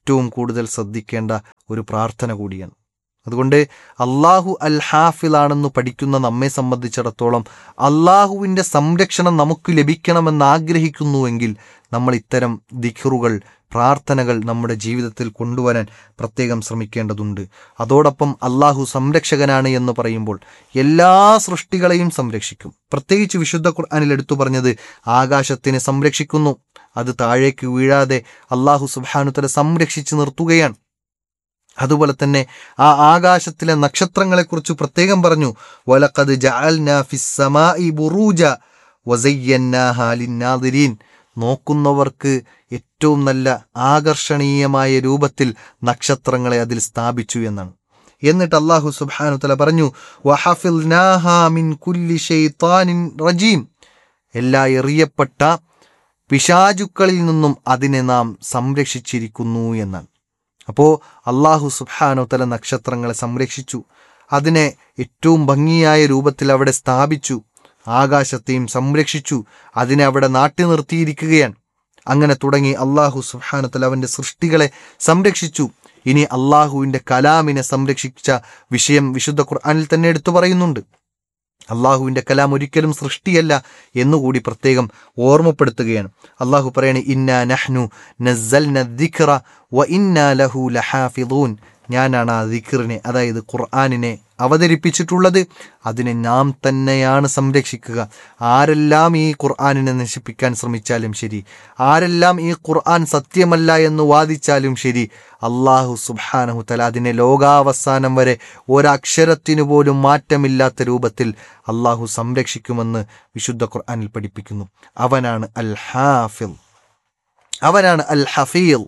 S1: ഏറ്റവും കൂടുതൽ ശ്രദ്ധിക്കേണ്ട ഒരു പ്രാർത്ഥന കൂടിയാണ്. അതുകൊണ്ട് അള്ളാഹു അൽ ഹാഫിളാണെന്ന് പഠിക്കുന്ന നമ്മെ സംബന്ധിച്ചിടത്തോളം അള്ളാഹുവിൻ്റെ സംരക്ഷണം നമുക്ക് ലഭിക്കണമെന്ന് ആഗ്രഹിക്കുന്നുവെങ്കിൽ നമ്മൾ ഇത്തരം ദിക്റുകൾ, പ്രാർത്ഥനകൾ നമ്മുടെ ജീവിതത്തിൽ കൊണ്ടുവരാൻ പ്രത്യേകം ശ്രമിക്കേണ്ടതുണ്ട്. അതോടൊപ്പം അള്ളാഹു സംരക്ഷകനാണ് എന്ന് പറയുമ്പോൾ എല്ലാ സൃഷ്ടികളെയും സംരക്ഷിക്കും. പ്രത്യേകിച്ച് വിശുദ്ധ ഖുർആനിൽ എടുത്തു പറഞ്ഞത് ആകാശത്തിനെ സംരക്ഷിക്കുന്നു, അത് താഴേക്ക് വീഴാതെ അള്ളാഹു സുബ്ഹാനഹു വ തആല സംരക്ഷിച്ച് നിർത്തുകയാണ്. അതുപോലെ തന്നെ ആ ആകാശത്തിലെ നക്ഷത്രങ്ങളെക്കുറിച്ച് പ്രത്യേകം പറഞ്ഞു, വലഖദ് ജഅൽനാ ഫിസ് സമാഇ ബുറൂജ വസയ്യന്നാഹാ ലിന്നാദിരീൻ. നോക്കുന്നവർക്ക് ഏറ്റവും നല്ല ആകർഷണീയമായ രൂപത്തിൽ നക്ഷത്രങ്ങളെ അതിൽ സ്ഥാപിച്ചു എന്നാണ്. എന്നിട്ട് അല്ലാഹു സുബ്ഹാനഹു വ തആല പറഞ്ഞു, വഹഫിൽനാഹാ മിൻ കുല്ലി ശൈത്താനിൻ റജീം. എല്ലാ എറിയപ്പെട്ട പിശാചുക്കളിൽ നിന്നും അതിനെ നാം സംരക്ഷിച്ചിരിക്കുന്നു എന്നാണ്. അപ്പോൾ അള്ളാഹു സുബ്ഹാനഹു വ തആല നക്ഷത്രങ്ങളെ സംരക്ഷിച്ചു, അതിനെ ഏറ്റവും ഭംഗിയായ രൂപത്തിൽ അവിടെ സ്ഥാപിച്ചു, ആകാശത്തെയും സംരക്ഷിച്ചു, അതിനെ അവിടെ നാട്ടി നിർത്തിയിരിക്കുകയാണ്. അങ്ങനെ തുടങ്ങി അള്ളാഹു സുബ്ഹാനഹു വ തആല അവൻ്റെ സൃഷ്ടികളെ സംരക്ഷിച്ചു. ഇനി അള്ളാഹുവിൻ്റെ കലാമിനെ സംരക്ഷിച്ച വിഷയം വിശുദ്ധ ഖുർആനിൽ തന്നെ എടുത്തു പറയുന്നുണ്ട്. അള്ളാഹുവിൻ്റെ കലാം ഒരിക്കലും സൃഷ്ടിയല്ല എന്നുകൂടി പ്രത്യേകം ഓർമ്മപ്പെടുത്തുകയാണ്. അള്ളാഹു പറയാണ്, ഇന്നാ നഹ്നു നസ്സൽന ദിക്റ വ ഇന്നാ ലഹു ലഹാഫിളൂൻ. ഞാനാണ് ആ ദിക്റിനെ, അതായത് ഖുർആനിനെ അവതരിപ്പിച്ചിട്ടുള്ളത്, അതിനെ നാം തന്നെയാണ് സംരക്ഷിക്കുക. ആരെല്ലാം ഈ ഖുർആനിനെ നശിപ്പിക്കാൻ ശ്രമിച്ചാലും ശരി, ആരെല്ലാം ഈ ഖുർആൻ സത്യമല്ല എന്ന് വാദിച്ചാലും ശരി, അള്ളാഹു സുബ്ഹാനഹു തആല അതിനെ ലോകാവസാനം വരെ ഒരക്ഷരത്തിനു പോലും മാറ്റമില്ലാത്ത രൂപത്തിൽ അള്ളാഹു സംരക്ഷിക്കുമെന്ന് വിശുദ്ധ ഖുർആനിൽ പഠിപ്പിക്കുന്നു. അവനാണ് അൽ ഹാഫിൾ, അവനാണ് അൽ ഹഫീൽ,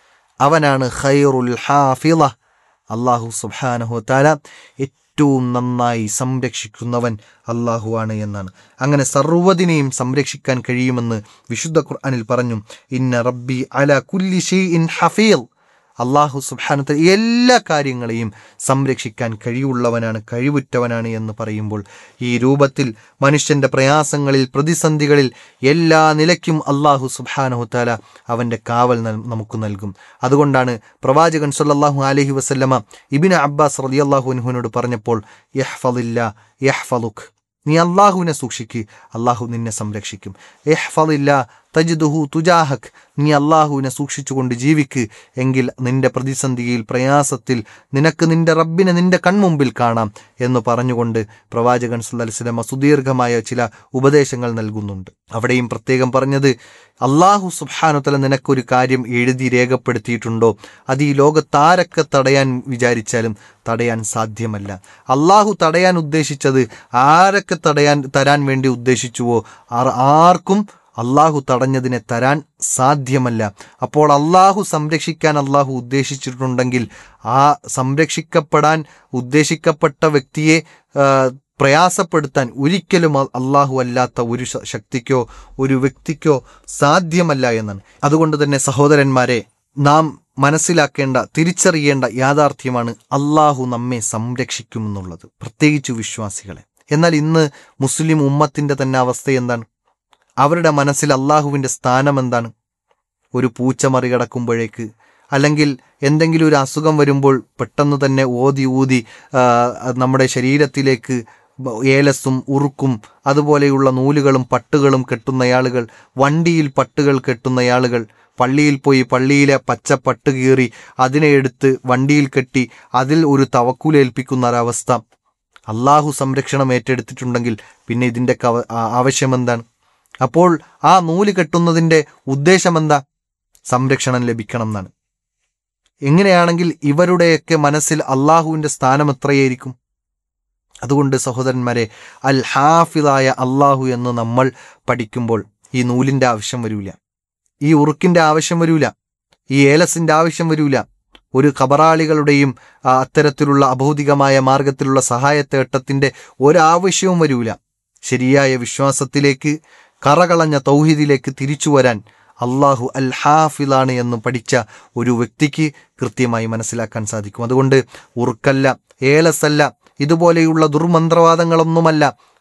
S1: അവനാണ് ഖൈറുൽ ഹാഫിള. അള്ളാഹു സുബ്ഹാനഹു തആല ഏറ്റവും നന്നായി സംരക്ഷിക്കുന്നവൻ അള്ളാഹു ആണ് എന്നാണ്. അങ്ങനെ സർവ്വതിനെയും സംരക്ഷിക്കാൻ കഴിയുമെന്ന് വിശുദ്ധ ഖുർആനിൽ പറഞ്ഞു, ഇന്ന റബ്ബി അലാ കുല്ലി ഷൈഇൻ ഹഫീൽ. അള്ളാഹു സുബ്ഹാനഹു തആല എല്ലാ കാര്യങ്ങളെയും സംരക്ഷിക്കാൻ കഴിവുള്ളവനാണ്, കഴിവുറ്റവനാണ് എന്ന് പറയുമ്പോൾ ഈ രൂപത്തിൽ മനുഷ്യൻ്റെ പ്രയാസങ്ങളിൽ, പ്രതിസന്ധികളിൽ എല്ലാ നിലയ്ക്കും അള്ളാഹു സുബ്ഹാനഹു തആല അവൻ്റെ കാവൽ നമുക്ക് നൽകും. അതുകൊണ്ടാണ് പ്രവാചകൻ സ്വല്ലല്ലാഹു അലൈഹി വസല്ലമ ഇബ്നു അബ്ബാസ് റളിയല്ലാഹു അൻഹുവിനോട് പറഞ്ഞപ്പോൾ, യഹ്ഫളില്ലാ യഹ്ഫളുക്, നീ അള്ളാഹുവിനെ സൂക്ഷിക്ക്, അള്ളാഹു നിന്നെ സംരക്ഷിക്കും. ഇഹ്ഫളില്ലാ തജിദുഹു തുജാഹക്, നീ അള്ളാഹുവിനെ സൂക്ഷിച്ചുകൊണ്ട് ജീവിക്ക്, എങ്കിൽ നിന്റെ പ്രതിസന്ധിയിൽ, പ്രയാസത്തിൽ നിനക്ക് നിന്റെ റബ്ബിനെ നിന്റെ കൺമുമ്പിൽ കാണാം എന്ന് പറഞ്ഞുകൊണ്ട് പ്രവാചകൻ സല്ലല്ലാഹു അലൈഹി വസല്ലം സുദീർഘമായ ചില ഉപദേശങ്ങൾ നൽകുന്നുണ്ട്. അവിടെയും പ്രത്യേകം പറഞ്ഞത്, അള്ളാഹു സുബ്ഹാനഹു തആല നിനക്കൊരു കാര്യം എഴുതി രേഖപ്പെടുത്തിയിട്ടുണ്ടോ, അത് ഈ ലോകത്താരൊക്കെ തടയാൻ വിചാരിച്ചാലും തടയാൻ സാധ്യമല്ല. അള്ളാഹു തടയാൻ ഉദ്ദേശിച്ചത് ആരൊക്കെ തടയാൻ തരാൻ വേണ്ടി ഉദ്ദേശിച്ചുവോ ആർക്കും അള്ളാഹു തടഞ്ഞതിനെ തരാൻ സാധ്യമല്ല. അപ്പോൾ അള്ളാഹു സംരക്ഷിക്കാൻ അള്ളാഹു ഉദ്ദേശിച്ചിട്ടുണ്ടെങ്കിൽ ആ സംരക്ഷിക്കപ്പെടാൻ ഉദ്ദേശിക്കപ്പെട്ട വ്യക്തിയെ പ്രയാസപ്പെടുത്താൻ ഒരിക്കലും അള്ളാഹു അല്ലാത്ത ഒരു ശക്തിക്കോ ഒരു വ്യക്തിക്കോ സാധ്യമല്ല എന്നാണ്. അതുകൊണ്ട് തന്നെ സഹോദരന്മാരെ, നാം മനസ്സിലാക്കേണ്ട, തിരിച്ചറിയേണ്ട യാഥാർത്ഥ്യമാണ് അള്ളാഹു നമ്മെ സംരക്ഷിക്കുമെന്നുള്ളത്, പ്രത്യേകിച്ച് വിശ്വാസികളെ. എന്നാൽ ഇന്ന് മുസ്ലിം ഉമ്മത്തിൻ്റെ തന്നെ അവസ്ഥ എന്താണ്? അവരുടെ മനസ്സിൽ അള്ളാഹുവിൻ്റെ സ്ഥാനം എന്താണ്? ഒരു പൂച്ച മറികടക്കുമ്പോഴേക്ക്, അല്ലെങ്കിൽ എന്തെങ്കിലും ഒരു അസുഖം വരുമ്പോൾ പെട്ടെന്ന് തന്നെ ഓതി ഊതി നമ്മുടെ ശരീരത്തിലേക്ക് ഏലസും ഉറുക്കും അതുപോലെയുള്ള നൂലുകളും പട്ടുകളും കെട്ടുന്നയാളുകൾ, വണ്ടിയിൽ പട്ടുകൾ കെട്ടുന്നയാളുകൾ, പള്ളിയിൽ പോയി പള്ളിയിലെ പച്ച പട്ട് കീറി അതിനെ എടുത്ത് വണ്ടിയിൽ കെട്ടി അതിൽ ഒരു തവക്കുലേൽപ്പിക്കുന്ന ഒരവസ്ഥ. അള്ളാഹു സംരക്ഷണം ഏറ്റെടുത്തിട്ടുണ്ടെങ്കിൽ പിന്നെ ഇതിൻ്റെ ആവശ്യമെന്താണ്? അപ്പോൾ ആ നൂല് കെട്ടുന്നതിൻ്റെ ഉദ്ദേശമെന്താ? സംരക്ഷണം ലഭിക്കണം എന്നാണ്. എങ്ങനെയാണെങ്കിൽ ഇവരുടെയൊക്കെ മനസ്സിൽ അള്ളാഹുവിൻ്റെ സ്ഥാനം എത്രയായിരിക്കും? അതുകൊണ്ട് സഹോദരന്മാരെ, അൽ ഹാഫിളായ അള്ളാഹു എന്ന് നമ്മൾ പഠിക്കുമ്പോൾ ഈ നൂലിൻ്റെ ആവശ്യം വരില്ല, ഈ ഉറുക്കിൻ്റെ ആവശ്യം വരില്ല, ഈ ഏലസിൻ്റെ ആവശ്യം വരില്ല, ഒരു ഖബറാളികളുടെയും അത്തരത്തിലുള്ള അഭൗതികമായ മാർഗത്തിലുള്ള സഹായത്തേട്ടത്തിൻ്റെ ഒരാവശ്യവും വരില്ല. ശരിയായ വിശ്വാസത്തിലേക്ക്, കറകളഞ്ഞ തൗഹീദിലേക്ക് തിരിച്ചു വരാൻ അള്ളാഹു അൽ ഹാഫിളാണ് എന്ന് പഠിച്ച ഒരു വ്യക്തിക്ക് കൃത്യമായി മനസ്സിലാക്കാൻ സാധിക്കും. അതുകൊണ്ട് ഉറുക്കല്ല, ഏലസല്ല, ഇതുപോലെയുള്ള ദുർമന്ത്രവാദങ്ങളൊന്നുമല്ല,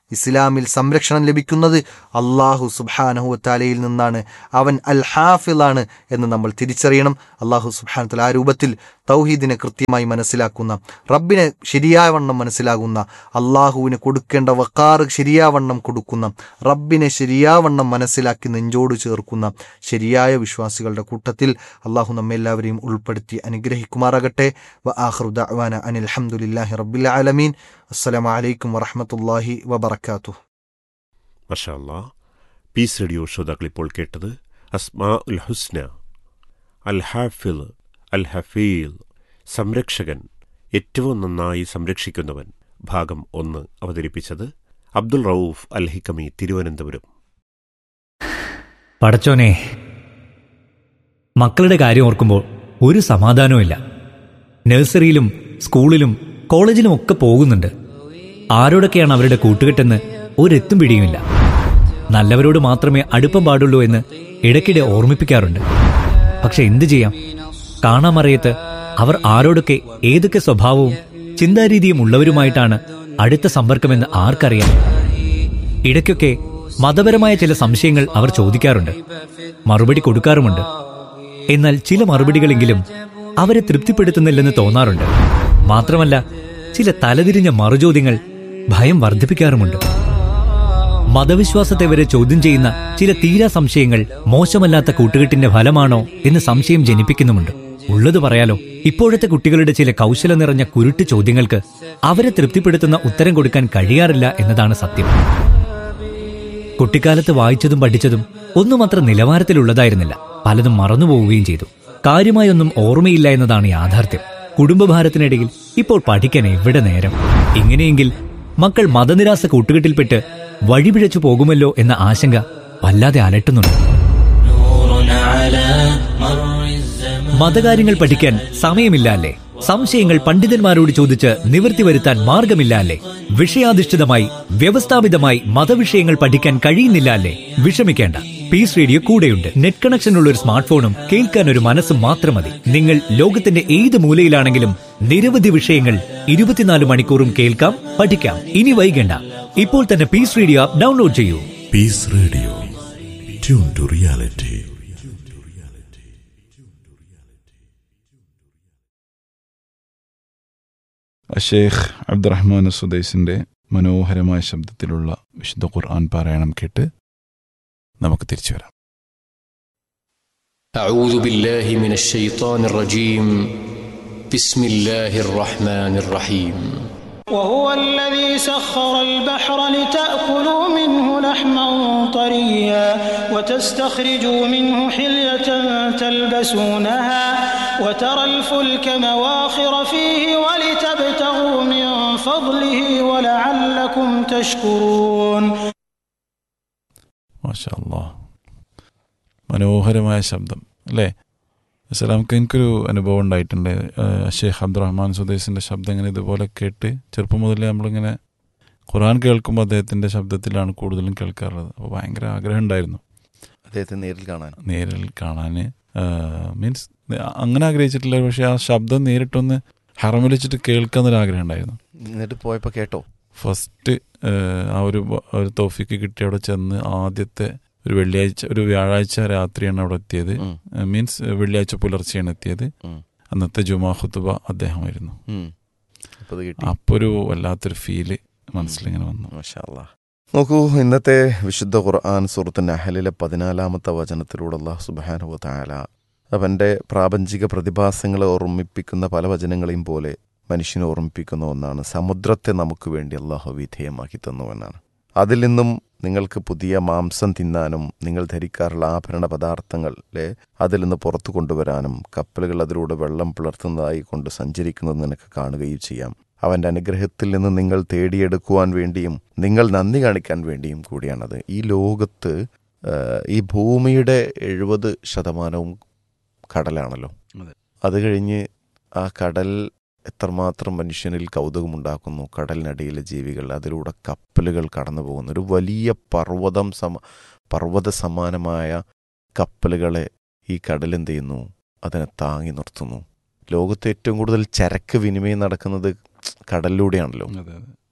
S1: ഇസ്ലാമിൽ സംരക്ഷണം ലഭിക്കുന്നത് അള്ളാഹു സുബ്ഹാനഹു വ തആലയിൽ നിന്നാണ്. അവൻ അൽ ഹാഫിളാണ് എന്ന് നമ്മൾ തിരിച്ചറിയണം. അള്ളാഹു സുബ്ഹാനഹു വ തആല ആ രൂപത്തിൽ തൗഹീദിനെ കൃത്യമായി മനസ്സിലാക്കുന്ന, റബ്ബിനെ ശരിയാവണ്ണം മനസ്സിലാകുന്ന, അള്ളാഹുവിന് കൊടുക്കേണ്ട വഖാർ ശരിയാവണ്ണം കൊടുക്കുന്ന, റബ്ബിനെ ശരിയാവണ്ണം മനസ്സിലാക്കി നെഞ്ചോട് ചേർക്കുന്ന ശരിയായ വിശ്വാസികളുടെ കൂട്ടത്തിൽ അള്ളാഹു നമ്മെല്ലാവരെയും ഉൾപ്പെടുത്തി അനുഗ്രഹിക്കുമാറാകട്ടെ. വ ആഖിറു ദഅ്വാന അനിൽ ഹംദുലില്ലാഹി റബ്ബിൽ ആലമീൻ. അസ്സലാമു അലൈക്കും വറഹ്മത്തുള്ളാഹി വബറകാതുഹു.
S2: മാഷാ അല്ലാഹ്. പീസ് റേഡിയോ ശ്രോതാക്കൾ ഇപ്പോൾ കേട്ടത് അസ്മാ ഉൽ ഹുസ്ന, അൽ ഹാഫിള്, അൽ ഹഫീൽ, സംരക്ഷകൻ, ഏറ്റവും നന്നായി സംരക്ഷിക്കുന്നവൻ, ഭാഗം ഒന്ന്. അവതരിപ്പിച്ചത് അബ്ദുൾ റഊഫ് അൽ ഹിക്കമി, തിരുവനന്തപുരം.
S3: പടച്ചോനെ, മക്കളുടെ കാര്യം ഓർക്കുമ്പോൾ ഒരു സമാധാനവുമില്ല. നഴ്സറിയിലും സ്കൂളിലും കോളേജിലും ഒക്കെ പോകുന്നുണ്ട്. ആരോടൊക്കെയാണ് അവരുടെ കൂട്ടുകെട്ടെന്ന് ഒരെത്തും പിടിയുമില്ല. നല്ലവരോട് മാത്രമേ അടുപ്പം പാടുള്ളൂ എന്ന് ഇടയ്ക്കിടെ ഓർമ്മിപ്പിക്കാറുണ്ട്. പക്ഷെ എന്തു ചെയ്യാം, കാണാമറിയത്ത് അവർ ആരോടൊക്കെ ഏതൊക്കെ സ്വഭാവവും ചിന്താരീതിയും ഉള്ളവരുമായിട്ടാണ് അടുത്ത സമ്പർക്കമെന്ന് ആർക്കറിയാം. ഇടയ്ക്കൊക്കെ മതപരമായ ചില സംശയങ്ങൾ അവർ ചോദിക്കാറുണ്ട്, മറുപടി കൊടുക്കാറുമുണ്ട്. എന്നാൽ ചില മറുപടികളെങ്കിലും അവരെ തൃപ്തിപ്പെടുത്തുന്നില്ലെന്ന് തോന്നാറുണ്ട്. മാത്രമല്ല, ചില തലതിരിഞ്ഞ മറുചോദ്യങ്ങൾ ഭയം വർദ്ധിപ്പിക്കാറുമുണ്ട്. മതവിശ്വാസത്തെ വരെ ചോദ്യം ചെയ്യുന്ന ചില തീരാ സംശയങ്ങൾ മോശമല്ലാത്ത കൂട്ടുകെട്ടിന്റെ ഫലമാണോ എന്ന് സംശയം ജനിപ്പിക്കുന്നുമുണ്ട്. ഉള്ളത് പറയാലോ, ഇപ്പോഴത്തെ കുട്ടികളുടെ ചില കൗശലം നിറഞ്ഞ കുരുട്ട് ചോദ്യങ്ങൾക്ക് അവരെ തൃപ്തിപ്പെടുത്തുന്ന ഉത്തരം കൊടുക്കാൻ കഴിയാറില്ല എന്നതാണ് സത്യം. കുട്ടിക്കാലത്ത് വായിച്ചതും പഠിച്ചതും ഒന്നും അത്ര നിലവാരത്തിലുള്ളതായിരുന്നില്ല. പലതും മറന്നുപോവുകയും ചെയ്തു. കാര്യമായൊന്നും ഓർമ്മയില്ല എന്നതാണ് യാഥാർത്ഥ്യം. കുടുംബഭാരത്തിനിടയിൽ ഇപ്പോൾ പഠിക്കാൻ എവിടെ നേരം? ഇങ്ങനെയെങ്കിൽ മക്കൾ മതനിരാസ കൂട്ടുകെട്ടിൽപ്പെട്ട് വഴിപിഴച്ചു പോകുമല്ലോ എന്ന ആശങ്ക വല്ലാതെ അലട്ടുന്നുണ്ട്. മതകാര്യങ്ങൾ പഠിക്കാൻ സമയമില്ല അല്ലേ? സംശയങ്ങൾ പണ്ഡിതന്മാരോട് ചോദിച്ച് നിവൃത്തി വരുത്താൻ മാർഗമില്ല അല്ലേ? വിഷയാധിഷ്ഠിതമായി വ്യവസ്ഥാപിതമായി മതവിഷയങ്ങൾ പഠിക്കാൻ കഴിയുന്നില്ല അല്ലേ? വിഷമിക്കേണ്ട, പീസ് റേഡിയോ കൂടെയുണ്ട്. നെറ്റ് കണക്ഷൻ ഉള്ള ഒരു സ്മാർട്ട് ഫോണും കേൾക്കാൻ ഒരു മനസ്സും മാത്രം മതി. നിങ്ങൾ ലോകത്തിന്റെ ഏത് മൂലയിലാണെങ്കിലും നിരവധി വിഷയങ്ങൾ ഇരുപത്തിനാല് മണിക്കൂറും കേൾക്കാം, പഠിക്കാം. ഇനി വൈകേണ്ട, ഇപ്പോൾ തന്നെ പീസ് റേഡിയോ ആപ്പ് ഡൗൺലോഡ് ചെയ്യൂ.
S4: Piece radio, tune to reality.
S5: Sheikh Abdurahman സുദൈസിന്റെ മനോഹരമായ ശബ്ദത്തിലുള്ള വിശുദ്ധ ഖുർആൻ പാരായണം കേട്ട് നമുക്ക് തിരിച്ചു വരാം.
S6: أعوذ بالله من الشيطان الرجيم. بسم الله الرحمن الرحيم.
S7: وهو الذي سخر البحر لتأكلوا منه لحما طريا وتستخرجوا منه حلية تلبسونها وترى الفلك مواخر فيه ولتبتغوا من فضله ولعلكم تشكرون.
S5: മാഷാ അല്ലാഹ്, മനോഹരമായ ശബ്ദം അല്ലേ? നമുക്ക് എനിക്കൊരു അനുഭവം ഉണ്ടായിട്ടുണ്ട്. ഷെയ്ഖ് അബ്ദുറഹ്മാൻ സുദൈസിൻ്റെ ശബ്ദം ഇങ്ങനെ ഇതുപോലെ കേട്ട് ചെറുപ്പം മുതലേ നമ്മളിങ്ങനെ ഖുർആൻ കേൾക്കുമ്പോൾ അദ്ദേഹത്തിൻ്റെ ശബ്ദത്തിലാണ് കൂടുതലും കേൾക്കാറുള്ളത്. അപ്പോൾ ഭയങ്കര ആഗ്രഹം ഉണ്ടായിരുന്നു
S8: അദ്ദേഹത്തെ നേരിൽ കാണാൻ
S5: നേരിൽ കാണാൻ മീൻസ് അങ്ങനെ ആഗ്രഹിച്ചിട്ടില്ല, പക്ഷേ ആ ശബ്ദം നേരിട്ടൊന്ന് ഹറമിൽ വെച്ചിട്ട് കേൾക്കാന്നൊരു ആഗ്രഹം ഉണ്ടായിരുന്നു.
S8: എന്നിട്ട് പോയപ്പോൾ കേട്ടോ?
S5: ഫസ്റ്റ് ആ ഒരു ഒരു തൗഫീക്ക് കിട്ടി അവിടെ ചെന്ന് ആദ്യത്തെ ഒരു വെള്ളിയാഴ്ച ഒരു വ്യാഴാഴ്ച രാത്രിയാണ് അവിടെ എത്തിയത്. മീൻസ് വെള്ളിയാഴ്ച പുലർച്ചെയാണ് എത്തിയത്. അന്നത്തെ ജുമാ ഖുതുബ അദ്ദേഹമായിരുന്നു. അപ്പോൾ ഒരു വല്ലാത്തൊരു ഫീല് മനസ്സിലിങ്ങനെ വന്നു.
S8: മാഷാ അല്ലാഹ്. നോക്കൂ, ഇന്നത്തെ വിശുദ്ധ ഖുർആൻ സൂറത്ത് നഹലിലെ പതിനാലാമത്തെ വചനത്തിലൂടെ അല്ലാഹു സുബ്ഹാനഹു വ തആല അവൻ്റെ പ്രാപഞ്ചിക പ്രതിഭാസങ്ങളെ ഓർമ്മിപ്പിക്കുന്ന പല വചനങ്ങളെയും പോലെ മനുഷ്യനെ ഓർമ്മിപ്പിക്കുന്ന ഒന്നാണ്. സമുദ്രത്തെ നമുക്ക് വേണ്ടി അല്ലാഹു വിധേയമാക്കി തന്നുവെന്നാണ്. അതിൽ നിന്നും നിങ്ങൾക്ക് പുതിയ മാംസം തിന്നാനും നിങ്ങൾ ധരിക്കാറുള്ള ആഭരണ പദാർത്ഥങ്ങളെ അതിൽ നിന്ന് പുറത്തു കൊണ്ടുവരാനും കപ്പലുകൾ അതിലൂടെ വെള്ളം പുലർത്തുന്നതായി കൊണ്ട് സഞ്ചരിക്കുന്നത് നിനക്ക് കാണുകയും ചെയ്യാം. അവൻ്റെ അനുഗ്രഹത്തിൽ നിന്ന് നിങ്ങൾ തേടിയെടുക്കുവാൻ വേണ്ടിയും നിങ്ങൾ നന്ദി കാണിക്കാൻ വേണ്ടിയും കൂടിയാണത്. ഈ ലോകത്ത് ഈ ഭൂമിയുടെ എഴുപത് ശതമാനവും കടലാണല്ലോ. അത് കഴിഞ്ഞ് ആ കടൽ എത്രമാത്രം മനുഷ്യനിൽ കൗതുകമുണ്ടാക്കുന്നു. കടലിനടിയിലെ ജീവികൾ, അതിലൂടെ കപ്പലുകൾ കടന്നു പോകുന്നു. ഒരു വലിയ പർവ്വതം സമ പർവ്വത സമാനമായ കപ്പലുകളെ ഈ കടലെന്ത് ചെയ്യുന്നു? അതിനെ താങ്ങി നിർത്തുന്നു. ലോകത്ത് ഏറ്റവും കൂടുതൽ ചരക്ക് വിനിമയം നടക്കുന്നത് കടലിലൂടെയാണല്ലോ.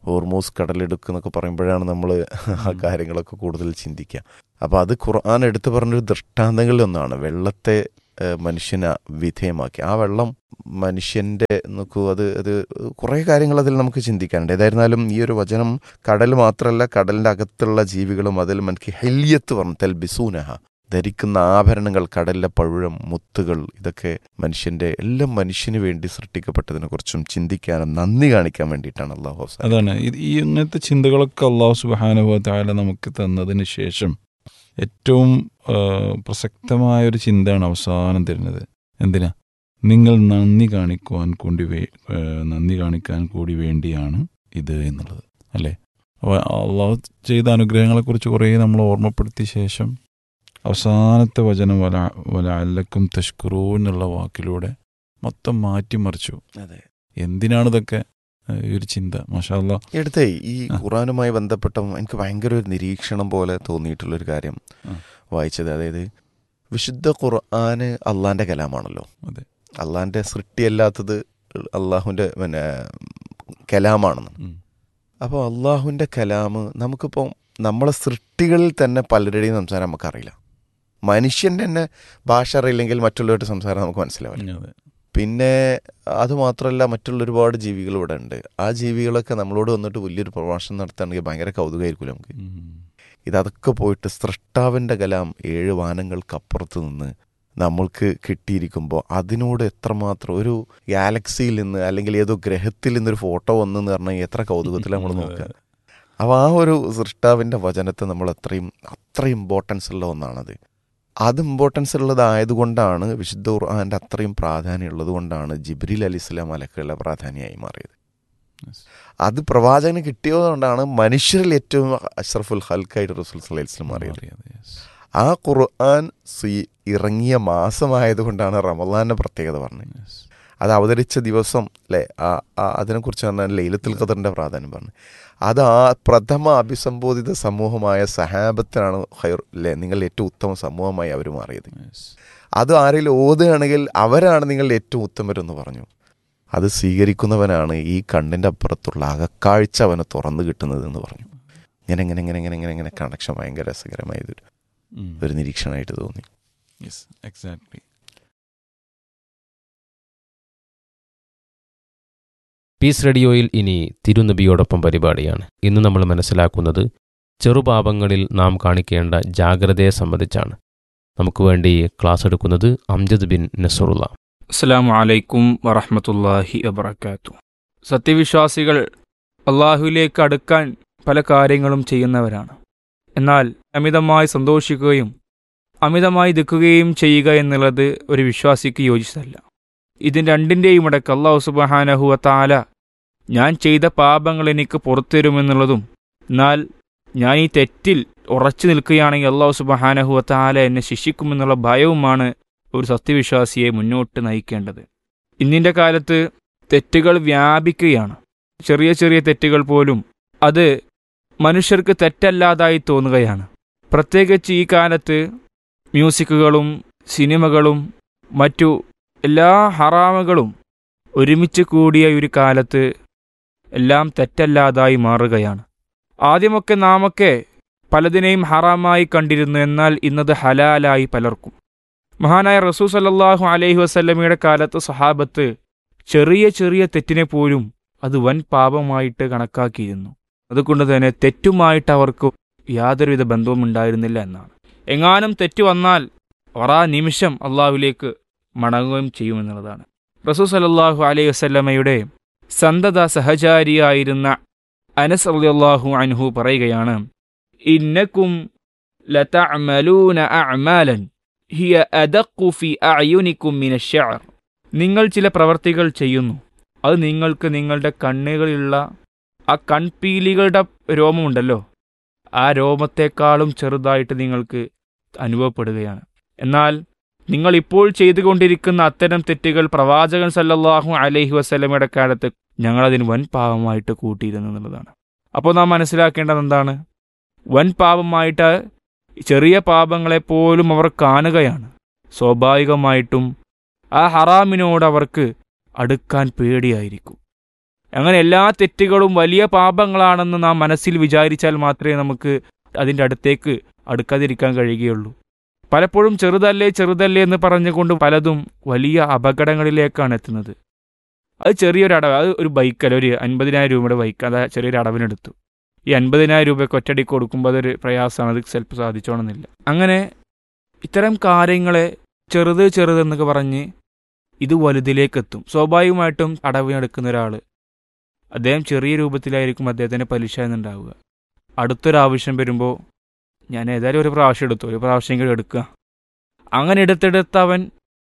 S8: ഹോർമൂസ് കടലെടുക്കുക എന്നൊക്കെ പറയുമ്പോഴാണ് നമ്മൾ ആ കാര്യങ്ങളൊക്കെ കൂടുതൽ ചിന്തിക്കുക. അപ്പോൾ അത് ഖുർആൻ എടുത്തു പറഞ്ഞൊരു ദൃഷ്ടാന്തങ്ങളിൽ ഒന്നാണ്. വെള്ളത്തെ മനുഷ്യനെ വിധേയമാക്കി, ആ വെള്ളം മനുഷ്യൻ്റെ നോക്കൂ, അത് അത് കുറേ കാര്യങ്ങൾ അതിൽ നമുക്ക് ചിന്തിക്കാനുണ്ട്. ഏതായിരുന്നാലും ഈ ഒരു വചനം കടൽ മാത്രമല്ല, കടലിൻ്റെ അകത്തുള്ള ജീവികളും അതിൽ മനക്ക് ഹെല്യത്ത് പറഞ്ഞു തെൽബിസൂനഹ, ധരിക്കുന്ന ആഭരണങ്ങൾ, കടലിലെ പഴുഴം, മുത്തുകൾ, ഇതൊക്കെ മനുഷ്യൻ്റെ എല്ലാം മനുഷ്യന് വേണ്ടി സൃഷ്ടിക്കപ്പെട്ടതിനെ കുറിച്ചും ചിന്തിക്കാനും നന്ദി കാണിക്കാൻ വേണ്ടിയിട്ടാണ് അള്ളാഹു.
S5: അതാണ് ഈ ഇങ്ങനത്തെ ചിന്തകളൊക്കെ അള്ളാഹു സുബ്ഹാനഹു വ തആല നമുക്ക് തന്നതിന് ശേഷം ഏറ്റവും പ്രസക്തമായൊരു ചിന്തയാണ് അവസാനം തരുന്നത്. എന്തിനാ? നിങ്ങൾ നന്ദി കാണിക്കുവാൻ കൂടി വേ നന്ദി കാണിക്കാൻ കൂടി വേണ്ടിയാണ് ഇത് എന്നുള്ളത് അല്ലേ. അപ്പോൾ അള്ളാഹു ചെയ്ത അനുഗ്രഹങ്ങളെക്കുറിച്ച് കുറേ നമ്മൾ ഓർമ്മപ്പെടുത്തിയ ശേഷം അവസാനത്തെ വചനം വല വലഅല്ലക്കും തഷ്കുറൂൻ എന്നുള്ള വാക്കിലൂടെ മൊത്തം മാറ്റിമറിച്ചു. എന്തിനാണിതൊക്കെ ഈ ഒരു ചിന്ത? മാഷാ അല്ലാഹ്.
S8: എടുത്തേ ഈ ഖുർആനുമായി ബന്ധപ്പെട്ട എനിക്ക് ഭയങ്കര ഒരു നിരീക്ഷണം പോലെ തോന്നിയിട്ടുള്ളൊരു കാര്യം വായിച്ചത്, അതായത് വിശുദ്ധ ഖുർആന് അള്ളാൻ്റെ കലാമാണല്ലോ.
S5: അതെ,
S8: അള്ളാൻ്റെ സൃഷ്ടിയല്ലാത്തത് അള്ളാഹുവിൻ്റെ പിന്നെ കലാമാണെന്ന്. അപ്പോൾ അള്ളാഹുവിൻ്റെ കലാമ് നമുക്കിപ്പോൾ നമ്മളെ സൃഷ്ടികളിൽ തന്നെ പലരുടെയും സംസാരം നമുക്കറിയില്ല. മനുഷ്യൻ്റെ തന്നെ ഭാഷ അറിയില്ലെങ്കിൽ മറ്റുള്ളവരുടെ സംസാരം നമുക്ക് മനസ്സിലാവില്ല. പിന്നെ അതുമാത്രമല്ല, മറ്റുള്ള ഒരുപാട് ജീവികൾ ഇവിടെ ഉണ്ട്. ആ ജീവികളൊക്കെ നമ്മളോട് വന്നിട്ട് വലിയൊരു പ്രഭാഷണം നടത്തുകയാണെങ്കിൽ ഭയങ്കര കൗതുകമായിരിക്കുമല്ലോ നമുക്ക്. ഇതൊക്കെ പോയിട്ട് സൃഷ്ടാവിൻ്റെ കലാം ഏഴ് വാനങ്ങൾക്കപ്പുറത്ത് നിന്ന് നമ്മൾക്ക് കിട്ടിയിരിക്കുമ്പോൾ അതിനോട് എത്രമാത്രം ഒരു ഗാലക്സിയിൽ നിന്ന് അല്ലെങ്കിൽ ഏതോ ഗ്രഹത്തിൽ നിന്നൊരു ഫോട്ടോ വന്നെന്ന് പറഞ്ഞാൽ എത്ര കൗതുകത്തിൽ നമ്മൾ നോക്കുക. അപ്പോൾ ആ ഒരു സൃഷ്ടാവിൻ്റെ വചനത്തെ നമ്മൾ അത്രയും അത്ര ഇമ്പോർട്ടൻസ് ഉള്ള ഒന്നാണത്. അത് ഇമ്പോർട്ടൻസ് ഉള്ളതായതുകൊണ്ടാണ് വിശുദ്ധ ഖുർആൻ്റെ അത്രയും പ്രാധാന്യം ഉള്ളത് കൊണ്ടാണ് ജിബ്രീൽ അലി ഇസ്ലാം മലക്കുകളുടെ പ്രാധാന്യമായി മാറിയത്. അത് പ്രവാചകന് കിട്ടിയതുകൊണ്ടാണ് മനുഷ്യരിൽ ഏറ്റവും അഷ്റഫുൽ ഹൽക്കായിട്ട് റസൂൽ സല്ലല്ലാഹു അലൈഹി വസല്ലം മാറിയത്. ആ ഖുർആൻ ഇറങ്ങിയ മാസമായതുകൊണ്ടാണ് റമളാൻ്റെ പ്രത്യേകത പറഞ്ഞത്. അത് അവതരിച്ച ദിവസം അല്ലേ, ആ അതിനെക്കുറിച്ച് പറഞ്ഞാൽ ലൈലത്തുൽ ഖദറിൻ്റെ പ്രാധാന്യം പറഞ്ഞു. അത് ആ പ്രഥമ അഭിസംബോധിത സമൂഹമായ സഹാബത്തിനാണ് ഖൈർ അല്ലേ, നിങ്ങൾ ഏറ്റവും ഉത്തമ സമൂഹമായി അവർ മാറിയത്. അത് ആരെങ്കിലും ഓതുകയാണെങ്കിൽ അവരാണ് നിങ്ങൾ ഏറ്റവും ഉത്തമരെന്ന് പറഞ്ഞു. അത് സ്വീകരിക്കുന്നവനാണ് ഈ കണ്ണിൻ്റെ അപ്പുറത്തുള്ള അകക്കാഴ്ച അവന് തുറന്നു കിട്ടുന്നത് എന്ന് പറഞ്ഞു. ഇങ്ങനെ ഇങ്ങനെ ഇങ്ങനെ ഇങ്ങനെ ഇങ്ങനെ ഇങ്ങനെ കണക്ഷൻ ഭയങ്കര രസകരമായതൊരു ഒരു നിരീക്ഷണമായിട്ട് തോന്നി.
S5: Yes, exactly.
S9: പീസ് റേഡിയോയിൽ ഇനി തിരുനബിയോടൊപ്പം പരിപാടിയാണ്. ഇന്ന് നമ്മൾ മനസ്സിലാക്കുന്നത് ചെറുപാപങ്ങളിൽ നാം കാണിക്കേണ്ട ജാഗ്രതയെ സംബന്ധിച്ചാണ്. നമുക്ക് വേണ്ടി ക്ലാസ് എടുക്കുന്നത് അംജദ് ബിൻ നസറുള്ള.
S10: അസ്സലാമു അലൈക്കും വറഹ്മത്തുള്ളാഹി വബറകാതുഹു. സത്യവിശ്വാസികൾ അള്ളാഹുവിലേക്ക് അടുക്കാൻ പല കാര്യങ്ങളും ചെയ്യുന്നവരാണ്. എന്നാൽ അമിതമായി സന്തോഷിക്കുകയും അമിതമായി ദുഃഖിക്കുകയും ചെയ്യുക എന്നുള്ളത് ഒരു വിശ്വാസിക്ക് യോജിച്ചതല്ല. ഇതിന് രണ്ടിൻ്റെയും ഇടയ്ക്ക് അല്ലാഹു സുബ്ഹാനഹു വ തആല ഞാൻ ചെയ്ത പാപങ്ങൾ എനിക്ക് പുറത്തു തരുമെന്നുള്ളതും, എന്നാൽ ഞാൻ ഈ തെറ്റിൽ ഉറച്ചു നിൽക്കുകയാണെങ്കിൽ അല്ലാഹു സുബ്ഹാനഹു വ തആല എന്നെ ശിക്ഷിക്കുമെന്നുള്ള ഭയവുമാണ് ഒരു സത്യവിശ്വാസിയെ മുന്നോട്ട് നയിക്കേണ്ടത്. ഇന്നിൻ്റെ കാലത്ത് തെറ്റുകൾ വ്യാപിക്കുകയാണ്. ചെറിയ ചെറിയ തെറ്റുകൾ പോലും അത് മനുഷ്യർക്ക് തെറ്റല്ലാതായി തോന്നുകയാണ്. പ്രത്യേകിച്ച് ഈ കാലത്ത് മ്യൂസിക്കുകളും സിനിമകളും മറ്റു എല്ലാ ഹറാമുകളും ഒരുമിച്ച് കൂടിയ ഒരു കാലത്ത് എല്ലാം തെറ്റല്ലാതായി മാറുകയാണ്. ആദ്യമൊക്കെ നാമൊക്കെ പലതിനെയും ഹറാമായി കണ്ടിരുന്നു, എന്നാൽ ഇന്നത് ഹലാലായി പലർക്കും. മഹാനായ റസൂൽ സല്ലല്ലാഹു അലൈഹി വസല്ലമയുടെ കാലത്ത് സഹാബത്ത് ചെറിയ ചെറിയ തെറ്റിനെ പോലും അത് വൻ പാപമായിട്ട് കണക്കാക്കിയിരുന്നു. അതുകൊണ്ട് തന്നെ തെറ്റുമായിട്ട് അവർക്ക് യാതൊരുവിധ ബന്ധവും ഉണ്ടായിരുന്നില്ല എന്നാണ്. എങ്ങാനും തെറ്റ് വന്നാൽ അവർ ആ നിമിഷം അള്ളാഹുവിലേക്ക് മടങ്ങുകയും ചെയ്യുമെന്നുള്ളതാണ്. റസൂൽ സല്ലല്ലാഹു അലൈഹി വസല്ലമയുടെ സന്തത സഹചാരിയായിരുന്ന അനസ് റളിയല്ലാഹു അൻഹു പറയുകയാണ്, ഇന്നകും ലതഅമലൂന അഅമാലൻ ഹിയ അദഖു ഫി അഅയുനികും മിനശ്ശഅർ. നിങ്ങൾ ചില പ്രവർത്തികൾ ചെയ്യുന്നു, അത് നിങ്ങൾക്ക് നിങ്ങളുടെ കണ്ണുകളിലുള്ള ആ കൺപീലികളുടെ രോമമുണ്ടല്ലോ, ആ രോമത്തെക്കാളും ചെറുതായിട്ട് നിങ്ങൾക്ക് അനുഭവപ്പെടുകയാണ്. എന്നാൽ നിങ്ങൾ ഇപ്പോൾ ചെയ്തുകൊണ്ടിരിക്കുന്ന അത്തരം തെറ്റുകൾ പ്രവാചകൻ സല്ലല്ലാഹു അലൈഹി വസല്ലമയുടെ കാലത്ത് ഞങ്ങളതിന് വൻ പാപമായിട്ട് കൂട്ടിയിരുന്നു എന്നുള്ളതാണ്. അപ്പോൾ നാം മനസ്സിലാക്കേണ്ടത് എന്താണ്? വൻ പാപമായിട്ട് ചെറിയ പാപങ്ങളെപ്പോലും അവർ കാണുകയാണ്. സ്വാഭാവികമായിട്ടും ആ ഹറാമിനോട് അവർക്ക് അടുക്കാൻ പേടിയായിരിക്കും. അങ്ങനെ എല്ലാ തെറ്റുകളും വലിയ പാപങ്ങളാണെന്ന് നാം മനസ്സിൽ വിചാരിച്ചാൽ മാത്രമേ നമുക്ക് അതിൻ്റെ അടുത്തേക്ക് അടുക്കാതിരിക്കാൻ കഴിയുകയുള്ളൂ. പലപ്പോഴും ചെറുതല്ലേ ചെറുതല്ലേ എന്ന് പറഞ്ഞുകൊണ്ട് പലതും വലിയ അപകടങ്ങളിലേക്കാണ് എത്തുന്നത്. അത് ചെറിയൊരു അടവ്, അത് ഒരു ബൈക്കല്ല, ഒരു അൻപതിനായിരം രൂപയുടെ ബൈക്ക്, അത് ചെറിയൊരു അടവിനെടുത്തു. ഈ അൻപതിനായിരം രൂപയ്ക്ക് ഒറ്റയടിക്ക് കൊടുക്കുമ്പോൾ അതൊരു പ്രയാസമാണ്, അത് ചിലപ്പോൾ സാധിച്ചോണമെന്നില്ല. അങ്ങനെ ഇത്തരം കാര്യങ്ങളെ ചെറുത് ചെറുതെന്നൊക്കെ പറഞ്ഞ് ഇത് വലുതിലേക്കെത്തും. സ്വാഭാവികമായിട്ടും അടവിനെടുക്കുന്ന ഒരാൾ അദ്ദേഹം ചെറിയ രൂപത്തിലായിരിക്കും അദ്ദേഹത്തിൻ്റെ പലിശ എന്നുണ്ടാവുക. അടുത്തൊരാവശ്യം വരുമ്പോൾ ഞാൻ ഏതായാലും ഒരു പ്രാവശ്യം എടുത്തു, ഒരു പ്രാവശ്യമെങ്കിലും എടുക്കുക, അങ്ങനെ എടുത്തെടുത്ത് അവൻ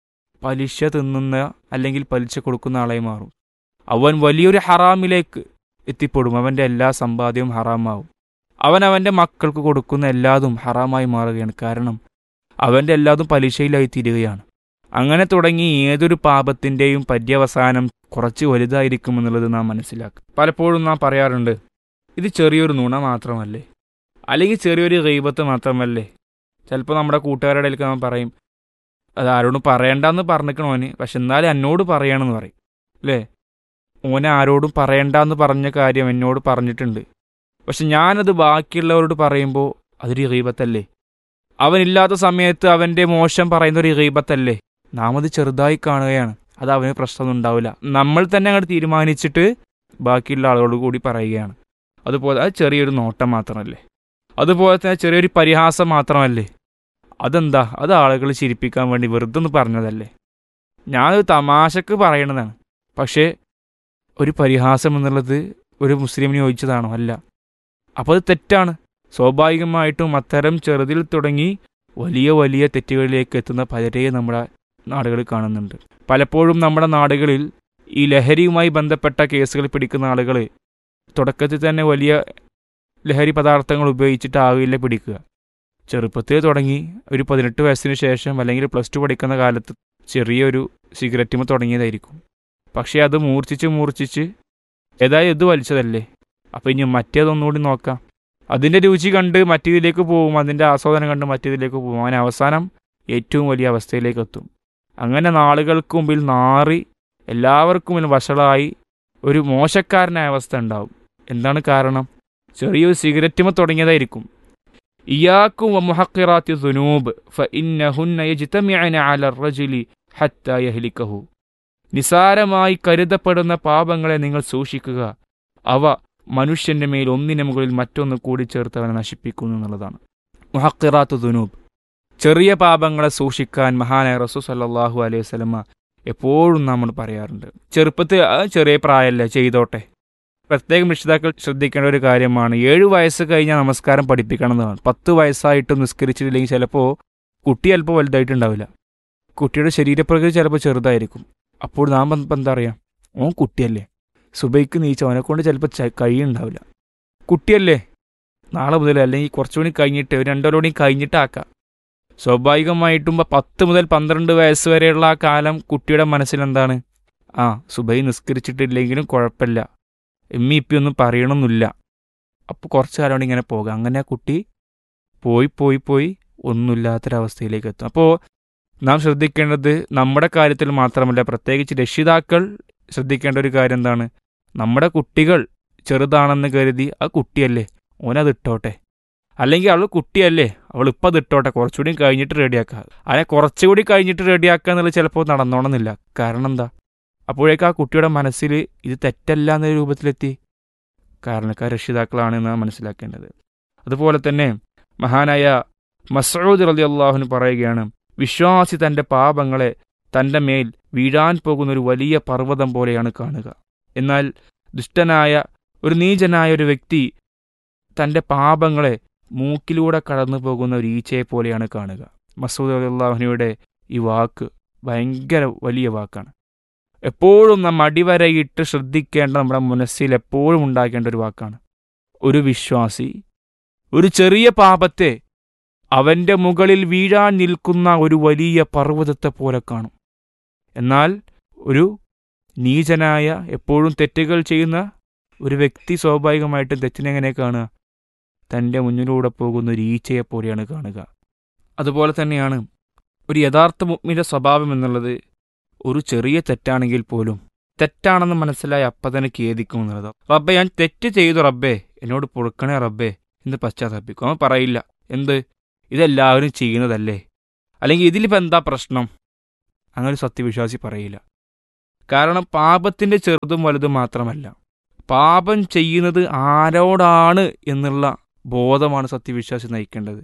S10: പലിശ തിന്നുന്ന അല്ലെങ്കിൽ പലിശ കൊടുക്കുന്ന ആളായി മാറും. അവൻ വലിയൊരു ഹറാമിലേക്ക് എത്തിപ്പെടും. അവൻ്റെ എല്ലാ സമ്പാദ്യവും ഹറാമാവും. അവൻ അവൻ്റെ മക്കൾക്ക് കൊടുക്കുന്ന എല്ലാതും ഹറാമായി മാറുകയാണ്. കാരണം അവൻ്റെ എല്ലാതും പലിശയിലായി തീരുകയാണ്. അങ്ങനെ തുടങ്ങി ഏതൊരു പാപത്തിൻ്റെയും പര്യവസാനം കുറച്ച് വലുതായിരിക്കുമെന്നുള്ളത് നാം മനസ്സിലാക്കും. പലപ്പോഴും നാം പറയാറുണ്ട്, ഇത് ചെറിയൊരു നുണ മാത്രമല്ലേ, അല്ലെങ്കിൽ ചെറിയൊരു ഗൈബത്ത് മാത്രമല്ലേ. ചിലപ്പോൾ നമ്മുടെ കൂട്ടുകാരുടെ ഇടയിലേക്ക് നാം പറയും, അത് ആരോടും പറയണ്ടെന്ന് പറഞ്ഞിക്കണോന്, പക്ഷെ എന്നാലും എന്നോട് പറയണമെന്ന് പറയും അല്ലേ. ഓനെ ആരോടും പറയണ്ടെന്ന് പറഞ്ഞ കാര്യം എന്നോട് പറഞ്ഞിട്ടുണ്ട്, പക്ഷെ ഞാനത് ബാക്കിയുള്ളവരോട് പറയുമ്പോൾ അതൊരു ഗൈബത്തല്ലേ. അവനില്ലാത്ത സമയത്ത് അവൻ്റെ മോശം പറയുന്നൊരു ഗൈബത്തല്ലേ. നാം അത് ചെറുതായി കാണുകയാണ്. അത് അവന് പ്രശ്നമൊന്നും ഉണ്ടാവില്ല. നമ്മൾ തന്നെ അങ്ങോട്ട് തീരുമാനിച്ചിട്ട് ബാക്കിയുള്ള ആളുകളോട് കൂടി പറയുകയാണ്. അതുപോലെ അത് ചെറിയൊരു നോട്ടം മാത്രമല്ലേ, അതുപോലെ തന്നെ ചെറിയൊരു പരിഹാസം മാത്രമല്ലേ. അതെന്താ, അത് ആളുകൾ ചിരിപ്പിക്കാൻ വേണ്ടി വെറുതെ ഒന്ന് പറഞ്ഞതല്ലേ, ഞാനൊരു തമാശക്ക് പറയണതാണ്. പക്ഷേ ഒരു പരിഹാസം എന്നുള്ളത് ഒരു മുസ്ലിമിന് യോജിച്ചതാണോ? അല്ല. അപ്പോൾ അത് തെറ്റാണ്. സ്വാഭാവികമായിട്ടും അത്തരം ചെറുതിൽ തുടങ്ങി വലിയ വലിയ തെറ്റുകളിലേക്ക് എത്തുന്ന പലരെയും നമ്മുടെ നാടുകളിൽ കാണുന്നുണ്ട്. പലപ്പോഴും നമ്മുടെ നാടുകളിൽ ഈ ലഹരിയുമായി ബന്ധപ്പെട്ട കേസുകൾ പിടിക്കുന്ന ആളുകൾ തുടക്കത്തിൽ തന്നെ വലിയ ലഹരി പദാർത്ഥങ്ങൾ ഉപയോഗിച്ചിട്ടാവില്ല പിടിക്കുക. ചെറുപ്പത്തിൽ തുടങ്ങി ഒരു പതിനെട്ട് വയസ്സിന് ശേഷം അല്ലെങ്കിൽ പ്ലസ് ടു പഠിക്കുന്ന കാലത്ത് ചെറിയൊരു സിഗരറ്റുമ തുടങ്ങിയതായിരിക്കും. പക്ഷേ അത് മൂർച്ഛിച്ച് മൂർച്ഛിച്ച് ഏതായാലും ഇത് വലിച്ചതല്ലേ, അപ്പോൾ ഇനി മറ്റേതൊന്നുകൂടി നോക്കാം. അതിൻ്റെ രുചി കണ്ട് മറ്റേതിലേക്ക് പോകും, അതിൻ്റെ ആസ്വാദനം കണ്ട് മറ്റേതിലേക്ക് പോകും. അങ്ങനെ അവസാനം ഏറ്റവും വലിയ അവസ്ഥയിലേക്ക് എത്തും. അങ്ങനെ നാളുകൾക്ക് മുമ്പിൽ നാറി എല്ലാവർക്കും മുന്നിൽ വഷളായി ഒരു മോശക്കാരനായ അവസ്ഥ ഉണ്ടാവും. എന്താണ് കാരണം? ചെറിയൊരു സിഗരറ്റുമ തുടങ്ങിയതായിരിക്കും. ഇയാക്കും വമുഹഖിറാത്തി ദുനൂബ് ഫഇന്നഹുന്ന യജ്തമിഅന അല റജുലി ഹത്താ യഹ്ലികഹു. നിസാരമായി കരുതപ്പെടുന്ന പാപങ്ങളെ നിങ്ങൾ സൂക്ഷിക്കുക, അവ മനുഷ്യന്റെ മേൽ ഒന്നിനു മുകളിൽ മറ്റൊന്ന് കൂടി ചേർത്ത് അവനെ നശിപ്പിക്കുന്നു എന്നുള്ളതാണ്. മുഹഖിറാത്തു ദുനൂബ്, ചെറിയ പാപങ്ങളെ സൂക്ഷിക്കാൻ മഹാനായ റസൂൽ സല്ലല്ലാഹു അലൈഹി വസല്ലമ എപ്പോഴും നമ്മൾ പറയാറുണ്ട്. ചെറുപ്പത്തിൽ ചെറിയ പ്രായമല്ലേ, ചെയ്തോട്ടെ. പ്രത്യേകം രക്ഷിതാക്കൾ ശ്രദ്ധിക്കേണ്ട ഒരു കാര്യമാണ്, ഏഴു വയസ്സ് കഴിഞ്ഞാൽ നമസ്കാരം പഠിപ്പിക്കണം എന്നതാണ്. പത്ത് വയസ്സായിട്ടും നിസ്കരിച്ചിട്ടില്ലെങ്കിൽ ചിലപ്പോൾ കുട്ടി ചിലപ്പോൾ വലുതായിട്ടുണ്ടാവില്ല, കുട്ടിയുടെ ശരീരപ്രകൃതി ചിലപ്പോൾ ചെറുതായിരിക്കും. അപ്പോൾ നാം എന്താ പറയുക, ഓൻ കുട്ടിയല്ലേ, സുബൈക്ക് നീച്ച അവനെ കൊണ്ട് ചിലപ്പോൾ കഴിയുണ്ടാവില്ല, കുട്ടിയല്ലേ, നാളെ മുതൽ അല്ലെങ്കിൽ കുറച്ചുകൂടി കഴിഞ്ഞിട്ട് ഒരു രണ്ടോടുകൂടി കഴിഞ്ഞിട്ടാക്കാം. സ്വാഭാവികമായിട്ടും പത്ത് മുതൽ പന്ത്രണ്ട് വയസ്സ് വരെയുള്ള ആ കാലം കുട്ടിയുടെ മനസ്സിലെന്താണ്, ആ സുബൈ നിസ്കരിച്ചിട്ടില്ലെങ്കിലും കുഴപ്പമില്ല, എമ്മി ഇപ്പി ഒന്നും പറയണമെന്നില്ല. അപ്പോൾ കുറച്ച് കാലം കൊണ്ട് ഇങ്ങനെ പോകാം. അങ്ങനെ ആ കുട്ടി പോയി പോയി പോയി ഒന്നുമില്ലാത്തൊരവസ്ഥയിലേക്ക് എത്തും. അപ്പോൾ നാം ശ്രദ്ധിക്കേണ്ടത് നമ്മുടെ കാര്യത്തിൽ മാത്രമല്ല, പ്രത്യേകിച്ച് രക്ഷിതാക്കൾ ശ്രദ്ധിക്കേണ്ട ഒരു കാര്യം എന്താണ്, നമ്മുടെ കുട്ടികൾ ചെറുതാണെന്ന് കരുതി ആ കുട്ടിയല്ലേ ഓനത് ഇട്ടോട്ടെ, അല്ലെങ്കിൽ അവൾ കുട്ടിയല്ലേ അവൾ ഇപ്പം അത് ഇട്ടോട്ടെ, കുറച്ചുകൂടി കഴിഞ്ഞിട്ട് റെഡിയാക്കുക. അതിനെ കുറച്ചുകൂടി കഴിഞ്ഞിട്ട് റെഡിയാക്കുക എന്നുള്ളത് ചിലപ്പോൾ നടന്നോണമെന്നില്ല. കാരണം എന്താ, അപ്പോഴേക്കും ആ കുട്ടിയുടെ മനസ്സിൽ ഇത് തെറ്റല്ല എന്ന രൂപത്തിലെത്തി. കാരണക്കാർ രക്ഷിതാക്കളാണ് എന്നാണ് മനസ്സിലാക്കേണ്ടത്. അതുപോലെ തന്നെ മഹാനായ മസ്ഊദ് റളിയല്ലാഹു അൻഹു പറയുകയാണ്, വിശ്വാസി തൻ്റെ പാപങ്ങളെ തൻ്റെ മേൽ വീഴാൻ പോകുന്ന ഒരു വലിയ പർവ്വതം പോലെയാണ് കാണുക. എന്നാൽ ദുഷ്ടനായ ഒരു നീചനായ ഒരു വ്യക്തി തൻ്റെ പാപങ്ങളെ മൂക്കിലൂടെ കടന്നു പോകുന്ന ഒരു ഈച്ചയെ പോലെയാണ് കാണുക. മസ്ഊദ് റളിയല്ലാഹു അൻഹുയുടെ ഈ വാക്ക് ഭയങ്കര വലിയ വാക്കാണ്. എപ്പോഴും നാം അടിവരയിട്ട് ശ്രദ്ധിക്കേണ്ട, നമ്മുടെ മനസ്സിൽ എപ്പോഴും ഉണ്ടാക്കേണ്ട ഒരു വാക്കാണ്. ഒരു വിശ്വാസി ഒരു ചെറിയ പാപത്തെ അവൻ്റെ മുകളിൽ വീഴാൻ നിൽക്കുന്ന ഒരു വലിയ പർവ്വതത്തെ പോലെ കാണും. എന്നാൽ ഒരു നീചനായ എപ്പോഴും തെറ്റുകൾ ചെയ്യുന്ന ഒരു വ്യക്തി സ്വാഭാവികമായിട്ടും തെറ്റിനെങ്ങനെ കാണുക, തൻ്റെ മുന്നിലൂടെ പോകുന്ന ഒരു ഈച്ചയെ പോലെയാണ് കാണുക. അതുപോലെ തന്നെയാണ് ഒരു യഥാർത്ഥ മുഅ്മിന്റെ സ്വഭാവം എന്നുള്ളത്. ഒരു ചെറിയ തെറ്റാണെങ്കിൽ പോലും തെറ്റാണെന്ന് മനസ്സിലായി അപ്പം തന്നെ ഖേദിക്കും എന്നുള്ളത്. റബ്ബെ ഞാൻ തെറ്റ് ചെയ്തു റബ്ബേ എന്നോട് പൊറുക്കണേ റബ്ബേ എന്ന് പശ്ചാത്തലപ്പിക്കും. അവൻ പറയില്ല എന്ത് ഇതെല്ലാവരും ചെയ്യുന്നതല്ലേ, അല്ലെങ്കിൽ ഇതിലിപ്പോൾ എന്താ പ്രശ്നം, അങ്ങനെ ഒരു സത്യവിശ്വാസി പറയില്ല. കാരണം പാപത്തിൻ്റെ ചെറുതും വലുതും മാത്രമല്ല, പാപം ചെയ്യുന്നത് ആരോടാണ് എന്നുള്ള ബോധമാണ് സത്യവിശ്വാസി നയിക്കേണ്ടത്.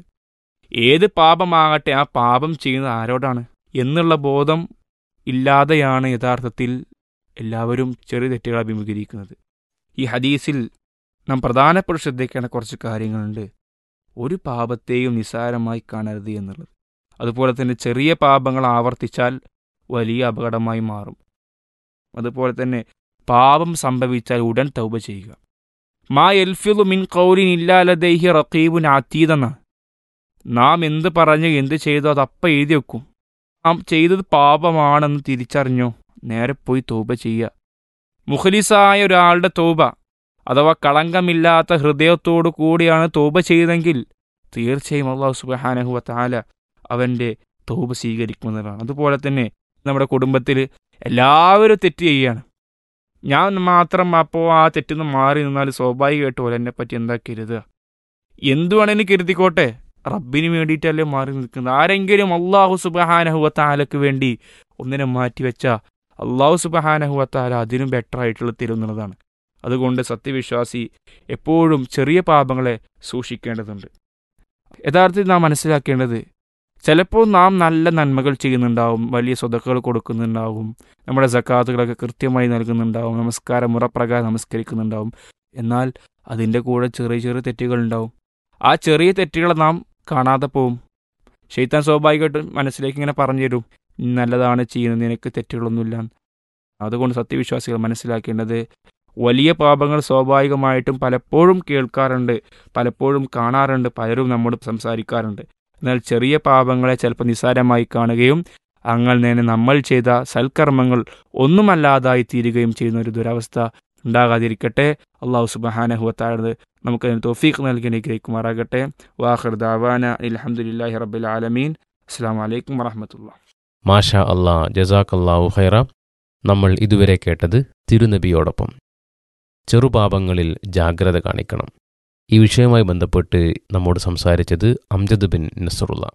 S10: ഏത് പാപമാകട്ടെ ആ പാപം ചെയ്യുന്നത് ആരോടാണ് എന്നുള്ള ബോധം ഇല്ലാതെയാണ് യഥാർത്ഥത്തിൽ എല്ലാവരും ചെറിയ തെറ്റുകൾ അഭിമുഖീകരിക്കുന്നത്. ഈ ഹദീസിൽ നാം പ്രധാനപ്പെട്ട ശ്രദ്ധിക്കേണ്ട കുറച്ച് കാര്യങ്ങളുണ്ട്. ഒരു പാപത്തെയും നിസ്സാരമായി കാണരുത് എന്നുള്ളത്. അതുപോലെ തന്നെ ചെറിയ പാപങ്ങൾ ആവർത്തിച്ചാൽ വലിയ അപകടമായി മാറും. അതുപോലെ തന്നെ പാപം സംഭവിച്ചാൽ ഉടൻ തൗബ ചെയ്യുക. മാ യൽഫിദു മിൻ ഖൗലിൻ ഇല്ലാ ലദൈഹി റഖീബുൻ അതീദ് എന്നാണ്. നാം എന്ത് പറഞ്ഞ് എന്ത് ചെയ്തോ അതപ്പം എഴുതി വെക്കും. നാം ചെയ്തത് പാപമാണെന്ന് തിരിച്ചറിഞ്ഞോ നേരെ പോയി തൗബ ചെയ്യുക. മുഖ്ലിസായ ഒരാളുടെ തൗബ അഥവാ കളങ്കമില്ലാത്ത ഹൃദയത്തോടു കൂടിയാണ് തൗബ ചെയ്തെങ്കിൽ തീർച്ചയായും അല്ലാഹു സുബ്ഹാനഹു വ തആല അവൻ്റെ തൗബ സ്വീകരിക്കുന്നതാണ്. അതുപോലെ തന്നെ നമ്മുടെ കുടുംബത്തിൽ എല്ലാവരും തെറ്റ് ചെയ്യുകയാണ്, ഞാൻ മാത്രം അപ്പോൾ ആ തെറ്റിൽ നിന്ന് മാറി നിന്നാൽ സ്വാഭാവികമായിട്ട് പോലെ എന്നെ പറ്റി എന്താ കരുതുക, എന്തുവേണമെങ്കിലും കരുതിക്കോട്ടെ, റബ്ബിന് വേണ്ടിയിട്ടല്ലേ മാറി നിൽക്കുന്നത്. ആരെങ്കിലും അല്ലാഹു സുബ്ഹാനഹു വ തആലക്ക് വേണ്ടി ഒന്നിനെ മാറ്റിവെച്ച അല്ലാഹു സുബ്ഹാനഹു വ തആല അതിനും ബെറ്റർ ആയിട്ടുള്ള തരുന്നതാണ്. അതുകൊണ്ട് സത്യവിശ്വാസി എപ്പോഴും ചെറിയ പാപങ്ങളെ സൂക്ഷിക്കേണ്ടതുണ്ട്. യഥാർത്ഥത്തിൽ നാം മനസ്സിലാക്കേണ്ടത്, ചിലപ്പോൾ നാം നല്ല നന്മകൾ ചെയ്യുന്നുണ്ടാവും, വലിയ സ്വതക്കകൾ കൊടുക്കുന്നുണ്ടാവും, നമ്മുടെ സക്കാത്തുകളൊക്കെ കൃത്യമായി നൽകുന്നുണ്ടാവും, നമസ്കാരം മുറപ്രകാരം നമസ്കരിക്കുന്നുണ്ടാവും. എന്നാൽ അതിൻ്റെ കൂടെ ചെറിയ ചെറിയ തെറ്റുകളുണ്ടാവും. ആ ചെറിയ തെറ്റുകളെ നാം കാണാതെ പോവും. ശൈത്താൻ സ്വാഭാവികമായിട്ടും മനസ്സിലേക്ക് ഇങ്ങനെ പറഞ്ഞു തരും, നല്ലതാണ് ചെയ്യുന്നത്, നിനക്ക് തെറ്റുകളൊന്നുമില്ല. അതുകൊണ്ട് സത്യവിശ്വാസികൾ മനസ്സിലാക്കേണ്ടത്, വലിയ പാപങ്ങൾ സ്വാഭാവികമായിട്ടും പലപ്പോഴും കേൾക്കാറുണ്ട്, പലപ്പോഴും കാണാറുണ്ട്, പലരും നമ്മോട് സംസാരിക്കാറുണ്ട്. എന്നാൽ ചെറിയ പാപങ്ങളെ ചിലപ്പോൾ നിസ്സാരമായി കാണുകയും അങ്ങനെ നമ്മൾ ചെയ്ത സൽക്കർമ്മങ്ങൾ ഒന്നുമല്ലാതായി തീരുകയും ചെയ്യുന്ന ഒരു ദുരവസ്ഥ ഉണ്ടാകാതിരിക്കട്ടെ. അല്ലാഹു സുബ്ഹാനഹു വ തആല നമുക്ക് അതിന് തൗഫീഖ് നൽകി അനുഗ്രഹിക്കുമാറാകട്ടെ. വാഖിർ ദഅവാന അൽഹംദുലില്ലാഹി റബ്ബിൽ ആലമീൻ. അസ്സലാമു അലൈക്കും വറഹ്മത്തുള്ളാഹി.
S9: മാഷാ അല്ലാ, ജസാക്കല്ലാഹു ഖൈറ. നമ്മൾ ഇതുവരെ കേട്ടത് തിരുനബിയോടൊപ്പം ചെറുപാപങ്ങളിൽ ജാഗ്രത കാണിക്കണം. ഈ വിഷയവുമായി ബന്ധപ്പെട്ട് നമ്മോട് സംസാരിച്ചത് അംജദ് ബിൻ നസറുള്ള.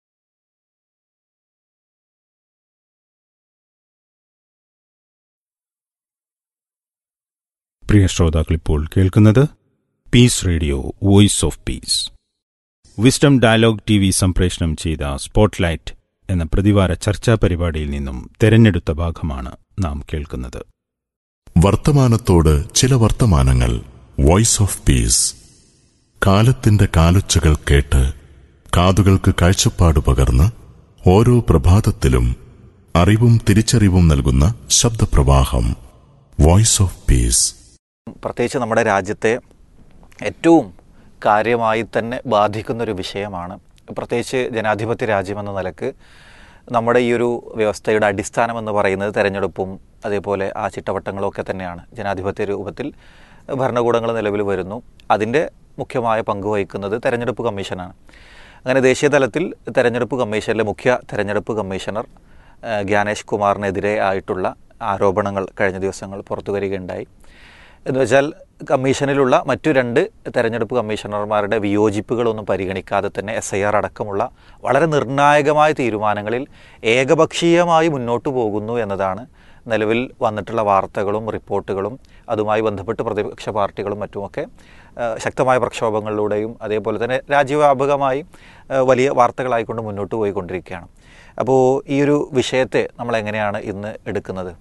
S11: പ്രിയ ശ്രോതാക്കളിപ്പോൾ കേൾക്കുന്നത് piece radio voice of peace. Wisdom dialogue T V സംപ്രേഷണം ചെയ്ത സ്പോട്ട്ലൈറ്റ് എന്ന പ്രതിവാര ചർച്ചാ പരിപാടിയിൽ നിന്നും തെരഞ്ഞെടുത്ത ഭാഗമാണ് നാം കേൾക്കുന്നത്.
S4: വർത്തമാനത്തോട് ചില വർത്തമാനങ്ങൾ. Voice of peace. കാലത്തിന്റെ കാലൊച്ചകൾ കേട്ട് കാതുകൾക്ക് കാഴ്ചപ്പാട് പകർന്ന് ഓരോ പ്രഭാതത്തിലും അറിവും തിരിച്ചറിവും നൽകുന്ന ശബ്ദപ്രവാഹം. Voice of peace.
S12: പ്രത്യേകിച്ച് നമ്മുടെ രാജ്യത്തെ ഏറ്റവും കാര്യമായി തന്നെ ബാധിക്കുന്നൊരു വിഷയമാണ്. പ്രത്യേകിച്ച് ജനാധിപത്യ രാജ്യമെന്ന നിലക്ക് നമ്മുടെ ഈ ഒരു വ്യവസ്ഥയുടെ അടിസ്ഥാനമെന്ന് പറയുന്നത് തെരഞ്ഞെടുപ്പും അതേപോലെ ആ ചിട്ടവട്ടങ്ങളൊക്കെ തന്നെയാണ്. ജനാധിപത്യ രൂപത്തിൽ ഭരണകൂടങ്ങൾ നിലവിൽ വരുന്നു. അതിൻ്റെ മുഖ്യമായ പങ്ക് വഹിക്കുന്നത് തെരഞ്ഞെടുപ്പ് കമ്മീഷനാണ്. അങ്ങനെ ദേശീയ തലത്തിൽ തെരഞ്ഞെടുപ്പ് കമ്മീഷനിലെ മുഖ്യ തെരഞ്ഞെടുപ്പ് കമ്മീഷണർ ഗ്യാനേഷ് കുമാറിനെതിരെ ആയിട്ടുള്ള ആരോപണങ്ങൾ കഴിഞ്ഞ ദിവസങ്ങൾ പുറത്തു വരികയുണ്ടായി. എന്ന് വെച്ചാൽ കമ്മീഷനിലുള്ള മറ്റു രണ്ട് തെരഞ്ഞെടുപ്പ് കമ്മീഷണർമാരുടെ വിയോജിപ്പുകളൊന്നും പരിഗണിക്കാതെ തന്നെ എസ് ഐ ആർ അടക്കമുള്ള വളരെ നിർണായകമായ തീരുമാനങ്ങളിൽ ഏകപക്ഷീയമായി മുന്നോട്ട് പോകുന്നു എന്നതാണ് നിലവിൽ വന്നിട്ടുള്ള വാർത്തകളും റിപ്പോർട്ടുകളും. അതുമായി ബന്ധപ്പെട്ട് പ്രതിപക്ഷ പാർട്ടികളും മറ്റുമൊക്കെ ശക്തമായ പ്രക്ഷോഭങ്ങളിലൂടെയും അതേപോലെ തന്നെ രാജ്യവ്യാപകമായി വലിയ വാർത്തകളായിക്കൊണ്ട് മുന്നോട്ട് പോയിക്കൊണ്ടിരിക്കുകയാണ്. അപ്പോൾ ഈ ഒരു വിഷയത്തെ നമ്മൾ എങ്ങനെയാണ് ഇന്ന് എടുക്കുന്നത്?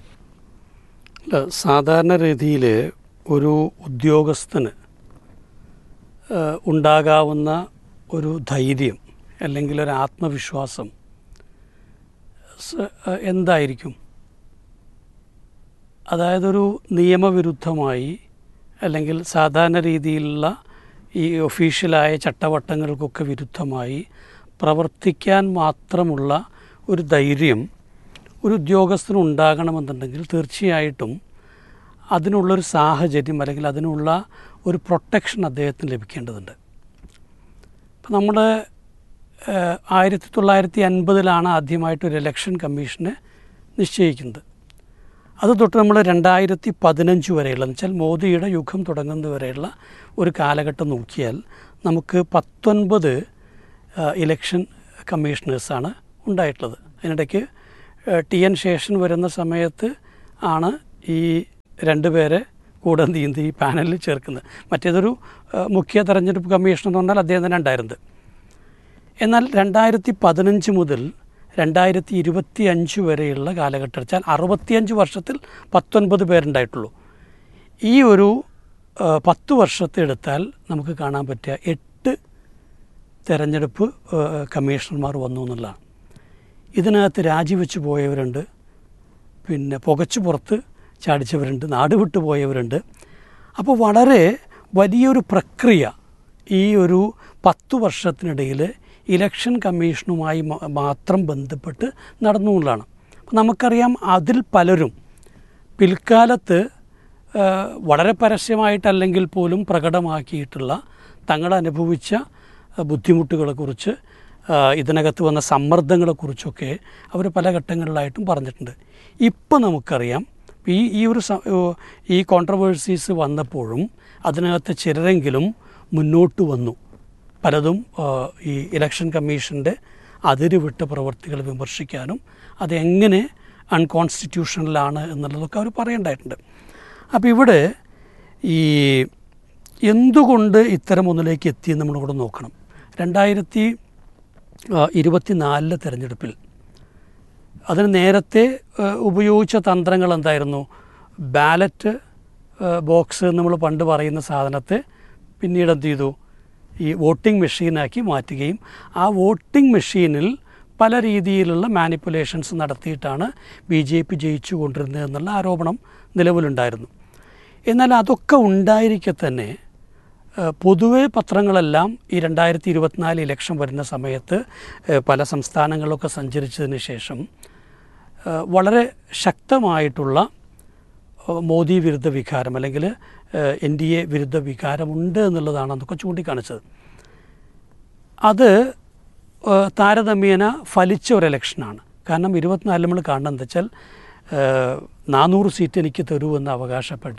S13: സാധാരണ രീതിയിൽ ഒരു ഉദ്യോഗസ്ഥന് ഉണ്ടാകാവുന്ന ഒരു ധൈര്യം അല്ലെങ്കിൽ ഒരു ആത്മവിശ്വാസം എന്തായിരിക്കും? അതായത് ഒരു നിയമവിരുദ്ധമായി അല്ലെങ്കിൽ സാധാരണ രീതിയിലുള്ള ഈ ഒഫീഷ്യലായ ചട്ടവട്ടങ്ങൾക്കൊക്കെ വിരുദ്ധമായി പ്രവർത്തിക്കാൻ മാത്രമുള്ള ഒരു ധൈര്യം ഒരു ഉദ്യോഗസ്ഥന് ഉണ്ടാകണമെന്നുണ്ടെങ്കിൽ തീർച്ചയായിട്ടും അതിനുള്ളൊരു സാഹചര്യം അല്ലെങ്കിൽ അതിനുള്ള ഒരു പ്രൊട്ടക്ഷൻ അദ്ദേഹത്തിന് ലഭിക്കേണ്ടതുണ്ട്. ഇപ്പം നമ്മൾ ആയിരത്തി തൊള്ളായിരത്തി അൻപതിലാണ് ആദ്യമായിട്ടൊരു ഇലക്ഷൻ കമ്മീഷനെ നിശ്ചയിക്കുന്നത്. അത് തൊട്ട് നമ്മൾ രണ്ടായിരത്തി പതിനഞ്ച് വരെയുള്ള എന്ന് വെച്ചാൽ മോദിയുടെ യുഗം തുടങ്ങുന്നത് വരെയുള്ള ഒരു കാലഘട്ടം നോക്കിയാൽ നമുക്ക് പത്തൊൻപത് ഇലക്ഷൻ കമ്മീഷണേഴ്സാണ് ഉണ്ടായിട്ടുള്ളത്. അതിനിടയ്ക്ക് ടി എൻ ശേഷൻ വരുന്ന സമയത്ത് ആണ് ഈ രണ്ട് പേരെ കൂടെ നീന്തി ഈ പാനലിൽ ചേർക്കുന്നത്. മറ്റേതൊരു മുഖ്യ തെരഞ്ഞെടുപ്പ് കമ്മീഷൻ എന്ന് പറഞ്ഞാൽ അദ്ദേഹം തന്നെ ഉണ്ടായിരുന്നത്. എന്നാൽ രണ്ടായിരത്തി പതിനഞ്ച് മുതൽ രണ്ടായിരത്തി ഇരുപത്തി അഞ്ച് വരെയുള്ള കാലഘട്ടം വെച്ചാൽ അറുപത്തിയഞ്ച് വർഷത്തിൽ പത്തൊൻപത് പേരുണ്ടായിട്ടുള്ളൂ. ഈ ഒരു പത്ത് വർഷത്തെ എടുത്താൽ നമുക്ക് കാണാൻ പറ്റുക എട്ട് തെരഞ്ഞെടുപ്പ് കമ്മീഷണർമാർ വന്നു എന്നുള്ളതാണ്. ഇതിനകത്ത് രാജിവെച്ച് പോയവരുണ്ട്, പിന്നെ പുകച്ചു പുറത്ത് ചാടിച്ചവരുണ്ട്, നാട് വിട്ടു പോയവരുണ്ട്. അപ്പോൾ വളരെ വലിയൊരു പ്രക്രിയ ഈ ഒരു പത്തു വർഷത്തിനിടയിൽ ഇലക്ഷൻ കമ്മീഷനുമായി മാത്രം ബന്ധപ്പെട്ട് നടന്നു എന്നുള്ളതാണ്. അപ്പം നമുക്കറിയാം അതിൽ പലരും പിൽക്കാലത്ത് വളരെ പരസ്യമായിട്ടല്ലെങ്കിൽ പോലും പ്രകടമാക്കിയിട്ടുള്ള തങ്ങൾ അനുഭവിച്ച ബുദ്ധിമുട്ടുകളെക്കുറിച്ച് ഇതിനകത്ത് വന്ന സമ്മർദ്ദങ്ങളെക്കുറിച്ചൊക്കെ അവർ പല ഘട്ടങ്ങളിലായിട്ടും പറഞ്ഞിട്ടുണ്ട്. ഇപ്പോൾ നമുക്കറിയാം ഈ ഈ ഒരു ഈ കോൺട്രവേഴ്സീസ് വന്നപ്പോഴും അതിനകത്ത് ചിലരെങ്കിലും മുന്നോട്ട് വന്നു. പലതും ഈ ഇലക്ഷൻ കമ്മീഷൻ്റെ അതിരുവിട്ട പ്രവർത്തികൾ വിമർശിക്കാനും അതെങ്ങനെ അൺകോൺസ്റ്റിറ്റ്യൂഷണലാണ് എന്നുള്ളതൊക്കെ അവർ പറയേണ്ടതായിട്ടുണ്ട്. അപ്പോൾ ഇവിടെ ഈ എന്തുകൊണ്ട് ഇത്തരം ഒന്നിലേക്ക് എത്തിയെന്ന് നമ്മളിവിടെ നോക്കണം. രണ്ടായിരത്തി ഇരുപത്തി നാലിലെ തെരഞ്ഞെടുപ്പിൽ അതിന് നേരത്തെ ഉപയോഗിച്ച തന്ത്രങ്ങൾ എന്തായിരുന്നു? ബാലറ്റ് ബോക്സ് നമ്മൾ പണ്ട് പറയുന്ന സാധനത്തെ പിന്നീട് എന്ത് ചെയ്തു? ഈ വോട്ടിംഗ് മെഷീനാക്കി മാറ്റുകയും ആ വോട്ടിംഗ് മെഷീനിൽ പല രീതിയിലുള്ള മാനിപ്പുലേഷൻസ് നടത്തിയിട്ടാണ് ബി ജെ പി ജയിച്ചു കൊണ്ടിരുന്നത് എന്നുള്ള ആരോപണം നിലവിലുണ്ടായിരുന്നു. എന്നാൽ അതൊക്കെ ഉണ്ടായിരിക്കെ തന്നെ പൊതുവെ പത്രങ്ങളെല്ലാം ഈ രണ്ടായിരത്തി ഇരുപത്തിനാല് ഇലക്ഷൻ വരുന്ന സമയത്ത് പല സംസ്ഥാനങ്ങളിലൊക്കെ സഞ്ചരിച്ചതിന് ശേഷം വളരെ ശക്തമായിട്ടുള്ള മോദി വിരുദ്ധ വികാരം അല്ലെങ്കിൽ എൻ ഡി എ വിരുദ്ധ വികാരമുണ്ട് എന്നുള്ളതാണ് അതൊക്കെ ചൂണ്ടിക്കാണിച്ചത്. അത് താരതമ്യേന ഫലിച്ച ഒരു ഇലക്ഷനാണ്. കാരണം ഇരുപത്തിനാലിൽ നമ്മൾ കാണുന്നത് എന്താ വെച്ചാൽ നാനൂറ് സീറ്റ് എനിക്ക് തരൂ എന്ന് അവകാശപ്പെട്ട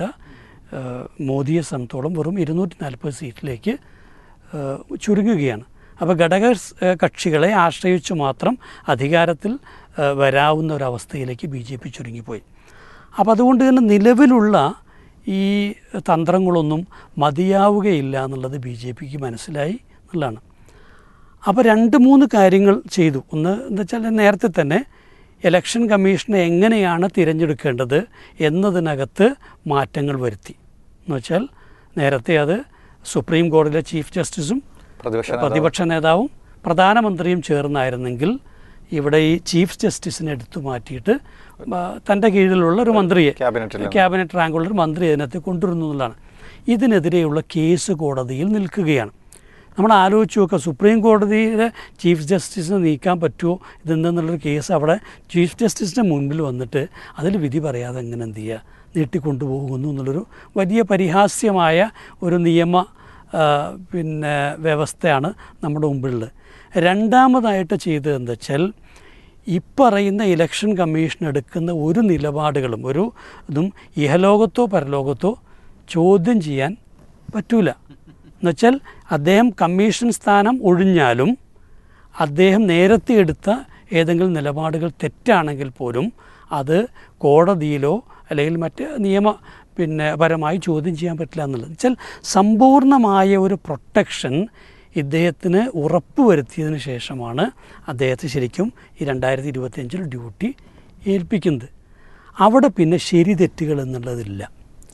S13: മോദിയെ സംബന്ധിച്ചോളം വെറും ഇരുന്നൂറ്റി നാൽപ്പത് സീറ്റിലേക്ക് ചുരുങ്ങുകയാണ്. അപ്പോൾ ഘടക കക്ഷികളെ ആശ്രയിച്ചു മാത്രം അധികാരത്തിൽ വരാവുന്ന ഒരവസ്ഥയിലേക്ക് ബി ജെ പി ചുരുങ്ങിപ്പോയി. അപ്പോൾ അതുകൊണ്ട് തന്നെ നിലവിലുള്ള ഈ തന്ത്രങ്ങളൊന്നും മതിയാവുകയില്ല എന്നുള്ളത് ബി ജെ പിക്ക് മനസ്സിലായി എന്നുള്ളതാണ്. അപ്പോൾ രണ്ട് മൂന്ന് കാര്യങ്ങൾ ചെയ്തു. ഒന്ന് എന്താ വെച്ചാൽ നേരത്തെ തന്നെ ഇലക്ഷൻ കമ്മീഷനെ എങ്ങനെയാണ് തിരഞ്ഞെടുക്കേണ്ടത് എന്നതിനകത്ത് മാറ്റങ്ങൾ വരുത്തി. എന്ന് വെച്ചാൽ നേരത്തെ അത് സുപ്രീം കോടതിയിലെ ചീഫ് ജസ്റ്റിസും പ്രതിപക്ഷ നേതാവും പ്രധാനമന്ത്രിയും ചേർന്നായിരുന്നെങ്കിൽ ഇവിടെ ഈ ചീഫ് ജസ്റ്റിസിനെ എടുത്തു മാറ്റിയിട്ട് തൻ്റെ കീഴിലുള്ള ഒരു മന്ത്രിയെ ക്യാബിനറ്റ് റാങ്കുള്ളൊരു മന്ത്രി അതിനകത്ത് കൊണ്ടുവരുന്നു എന്നുള്ളതാണ്. ഇതിനെതിരെയുള്ള കേസ് കോടതിയിൽ നിൽക്കുകയാണ്. നമ്മൾ ആലോചിച്ച് നോക്കുക, സുപ്രീം കോടതിയിലെ ചീഫ് ജസ്റ്റിസിനെ നീക്കാൻ പറ്റുമോ ഇതെന്നുള്ളൊരു കേസ് അവിടെ ചീഫ് ജസ്റ്റിസിൻ്റെ മുൻപിൽ വന്നിട്ട് അതിൽ വിധി പറയാതെ എങ്ങനെ എന്ത് ചെയ്യുക നീട്ടിക്കൊണ്ടുപോകുന്നു എന്നുള്ളൊരു വലിയ പരിഹാസ്യമായ ഒരു നിയമ പിന്നെ വ്യവസ്ഥയാണ് നമ്മുടെ മുമ്പിലുള്ളത്. രണ്ടാമതായിട്ട് ചെയ്തത് എന്താ വെച്ചാൽ ഈ പറയുന്ന ഇലക്ഷൻ കമ്മീഷൻ എടുക്കുന്ന ഒരു നിലപാടുകളും ഒരു ഇതും ഇഹലോകത്തോ പരലോകത്തോ ചോദ്യം ചെയ്യാൻ പറ്റൂല. എന്നുവെച്ചാൽ അദ്ദേഹം കമ്മീഷൻ സ്ഥാനം ഒഴിഞ്ഞാലും അദ്ദേഹം നേരത്തെ എടുത്ത ഏതെങ്കിലും നിലപാടുകൾ തെറ്റാണെങ്കിൽ പോലും അത് കോടതിയിലോ അല്ലെങ്കിൽ മറ്റ് നിയമ പിന്നെ പരമായി ചോദ്യം ചെയ്യാൻ പറ്റില്ല എന്നുള്ളത്. വെച്ചാൽ സമ്പൂർണ്ണമായ ഒരു പ്രൊട്ടക്ഷൻ ഇദ്ദേഹത്തിന് ഉറപ്പ് വരുത്തിയതിന് ശേഷമാണ് അദ്ദേഹത്തെ ശരിക്കും ഈ രണ്ടായിരത്തി ഇരുപത്തിയഞ്ചിൽ ഡ്യൂട്ടി ഏൽപ്പിക്കുന്നത്. അവിടെ പിന്നെ ശരി തെറ്റുകൾ എന്നുള്ളതില്ല,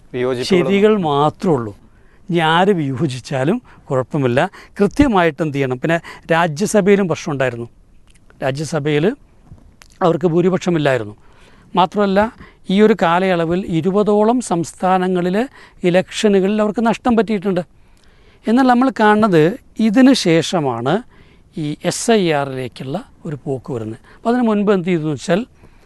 S13: ശരികൾ മാത്രമേ ഉള്ളൂ. ഇനി ആര് വിയോജിച്ചാലും കുഴപ്പമില്ല. കൃത്യമായിട്ട് എന്ത് ചെയ്യണം. പിന്നെ രാജ്യസഭയിലും പ്രശ്നമുണ്ടായിരുന്നു. രാജ്യസഭയിൽ അവർക്ക് ഭൂരിപക്ഷമില്ലായിരുന്നു. മാത്രമല്ല ഈ ഒരു കാലയളവിൽ ഇരുപതോളം സംസ്ഥാനങ്ങളിലെ ഇലക്ഷനുകളിൽ അവർക്ക് നഷ്ടം പറ്റിയിട്ടുണ്ട്. എന്നാൽ നമ്മൾ കാണുന്നത് ഇതിന് ശേഷമാണ് ഈ എസ് ഐ ആറിലേക്കുള്ള ഒരു പോക്ക് വരുന്നത്. അപ്പോൾ അതിന് മുൻപ് എന്ത് ചെയ്തു വെച്ചാൽ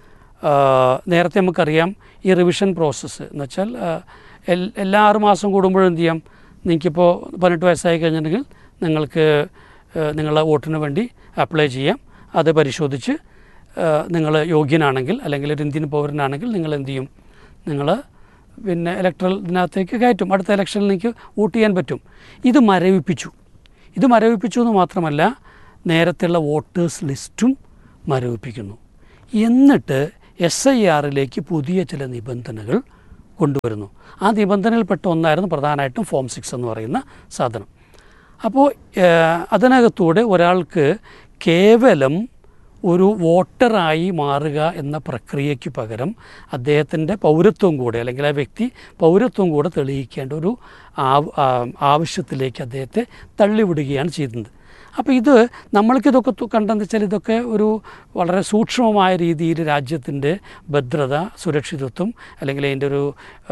S13: നേരത്തെ നമുക്കറിയാം ഈ റിവിഷൻ പ്രോസസ്സ് എന്ന് വെച്ചാൽ എല്ലാ ആറ് മാസം കൂടുമ്പോഴും എന്ത് ചെയ്യാം, നിങ്ങൾക്കിപ്പോൾ പതിനെട്ട് വയസ്സായി കഴിഞ്ഞിട്ടുണ്ടെങ്കിൽ നിങ്ങൾക്ക് നിങ്ങളുടെ വോട്ടിന് വേണ്ടി അപ്ലൈ ചെയ്യാം. അത് പരിശോധിച്ച് നിങ്ങൾ യോഗ്യനാണെങ്കിൽ അല്ലെങ്കിൽ ഒരു ഇന്ത്യൻ പൗരനാണെങ്കിൽ നിങ്ങൾ എന്ത് ചെയ്യും, നിങ്ങൾ പിന്നെ ഇലക്ട്രൽ ഇതിനകത്തേക്ക് കയറ്റും, അടുത്ത ഇലക്ഷനിലേക്ക് വോട്ട് ചെയ്യാൻ പറ്റും. ഇത് മരവിപ്പിച്ചു. ഇത് മരവിപ്പിച്ചു എന്ന് മാത്രമല്ല, നേരത്തെയുള്ള വോട്ടേഴ്സ് ലിസ്റ്റും മരവിപ്പിക്കുന്നു. എന്നിട്ട് എസ് ഐ ആറിലേക്ക് പുതിയ ചില നിബന്ധനകൾ കൊണ്ടുവരുന്നു. ആ നിബന്ധനയിൽപ്പെട്ട ഒന്നായിരുന്നു പ്രധാനമായിട്ടും ഫോം സിക്സ് എന്ന് പറയുന്ന സാധനം. അപ്പോൾ അതിനകത്തൂടെ ഒരാൾക്ക് കേവലം ഒരു വോട്ടറായി മാറുക എന്ന പ്രക്രിയയ്ക്ക് പകരം അദ്ദേഹത്തിൻ്റെ പൗരത്വം കൂടെ, അല്ലെങ്കിൽ ആ വ്യക്തി പൗരത്വം കൂടെ തെളിയിക്കേണ്ട ഒരു ആവശ്യത്തിലേക്ക് അദ്ദേഹത്തെ തള്ളിവിടുകയാണ് ചെയ്യുന്നത്. അപ്പോൾ ഇത് നമ്മൾക്കിതൊക്കെ കണ്ടെന്ന് വെച്ചാൽ ഇതൊക്കെ ഒരു വളരെ സൂക്ഷ്മമായ രീതിയിൽ രാജ്യത്തിൻ്റെ ഭദ്രത, സുരക്ഷിതത്വം, അല്ലെങ്കിൽ അതിൻ്റെ ഒരു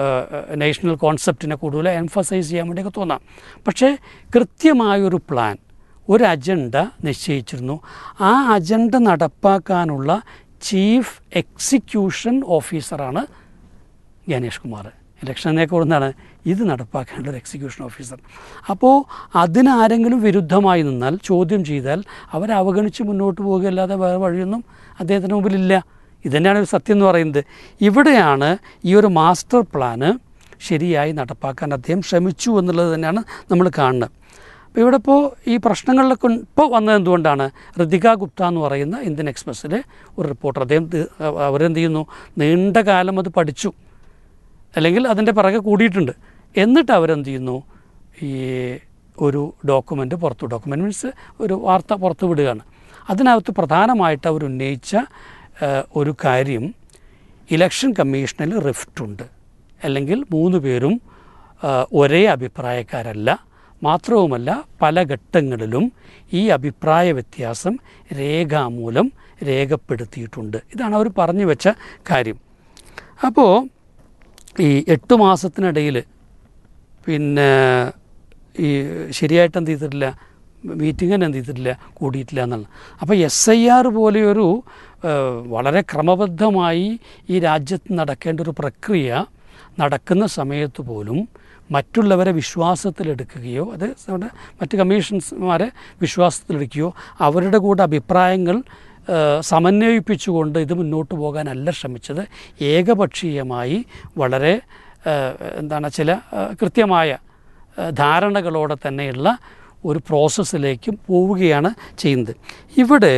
S13: നാഷണൽ കോൺസെപ്റ്റിനെ കൂടുതൽ എംഫസൈസ് ചെയ്യാൻ വേണ്ടിയൊക്കെ തോന്നാം. പക്ഷേ കൃത്യമായൊരു പ്ലാൻ, ഒരു അജണ്ട നിശ്ചയിച്ചിരുന്നു. ആ അജണ്ട നടപ്പാക്കാനുള്ള ചീഫ് എക്സിക്യൂഷൻ ഓഫീസറാണ് ഗണേഷ് കുമാർ. ഇലക്ഷനേക്ക് കൊടുത്താണ് ഇത് നടപ്പാക്കേണ്ട ഒരു എക്സിക്യൂഷൻ ഓഫീസർ. അപ്പോൾ അതിനാരെങ്കിലും വിരുദ്ധമായി നിന്നാൽ, ചോദ്യം ചെയ്താൽ അവരെ അവഗണിച്ച് മുന്നോട്ട് പോകുകയല്ലാതെ വേറെ വഴിയൊന്നും അദ്ദേഹത്തിന് മുമ്പിലില്ല. ഇതന്നെയാണ് ഒരു സത്യം എന്ന് പറയുന്നത്. ഇവിടെയാണ് ഈ ഒരു മാസ്റ്റർ പ്ലാന് ശരിയായി നടപ്പാക്കാൻ അദ്ദേഹം ശ്രമിച്ചു എന്നുള്ളത് തന്നെയാണ് നമ്മൾ കാണുന്നത്. അപ്പോൾ ഇവിടെ ഇപ്പോൾ ഈ പ്രശ്നങ്ങളിലൊക്കെ ഇപ്പോൾ വന്നത് എന്തുകൊണ്ടാണ്? ഋതിക ഗുപ്ത എന്ന് പറയുന്ന ഇന്ത്യൻ എക്സ്പ്രസ്സിലെ ഒരു റിപ്പോർട്ടർ, അദ്ദേഹം അവരെന്ത് ചെയ്യുന്നു, നീണ്ട കാലം അത് പഠിച്ചു, അല്ലെങ്കിൽ അതിൻ്റെ പിറകെ കൂടിയിട്ടുണ്ട്. എന്നിട്ട് അവരെന്ത് ചെയ്യുന്നു, ഈ ഒരു ഡോക്യുമെൻ്റ് പുറത്തു, ഡോക്യുമെൻ്റ് മീൻസ് ഒരു വാർത്ത പുറത്തു വിടുകയാണ്. അതിനകത്ത് പ്രധാനമായിട്ട് അവർ ഉന്നയിച്ച ഒരു കാര്യം, ഇലക്ഷൻ കമ്മീഷനിൽ റിഫ്റ്റുണ്ട്, അല്ലെങ്കിൽ മൂന്ന് പേരും ഒരേ അഭിപ്രായക്കാരല്ല, മാത്രവുമല്ല പല ഘട്ടങ്ങളിലും ഈ അഭിപ്രായ വ്യത്യാസം രേഖാമൂലം രേഖപ്പെടുത്തിയിട്ടുണ്ട്. ഇതാണ് അവർ പറഞ്ഞു വെച്ച കാര്യം. അപ്പോൾ ഈ എട്ട് മാസത്തിനിടയിൽ പിന്നെ ഈ ശരിയായിട്ട് എന്ത് ചെയ്തിട്ടില്ല, മീറ്റിങ്ങിന് എന്ത് ചെയ്തിട്ടില്ല, കൂടിയിട്ടില്ല എന്നാണ്. അപ്പോൾ എസ് ഐ ആർ പോലെയൊരു വളരെ ക്രമബദ്ധമായി ഈ രാജ്യത്ത് നടക്കേണ്ട ഒരു പ്രക്രിയ നടക്കുന്ന സമയത്ത് പോലും മറ്റുള്ളവരെ വിശ്വാസത്തിലെടുക്കുകയോ, അത് മറ്റ് കമ്മീഷൻസ്മാരെ വിശ്വാസത്തിലെടുക്കുകയോ അവരുടെ കൂടെ അഭിപ്രായങ്ങൾ സമന്വയിപ്പിച്ചുകൊണ്ട് ഇത് മുന്നോട്ട് പോകാനല്ല ശ്രമിച്ചത്. ഏകപക്ഷീയമായി വളരെ എന്താണ് ചില കൃത്യമായ ധാരണകളോടെ തന്നെയുള്ള ഒരു പ്രോസസ്സിലേക്ക് പോവുകയാണ് ചെയ്യുന്നത്. ഇവിടെ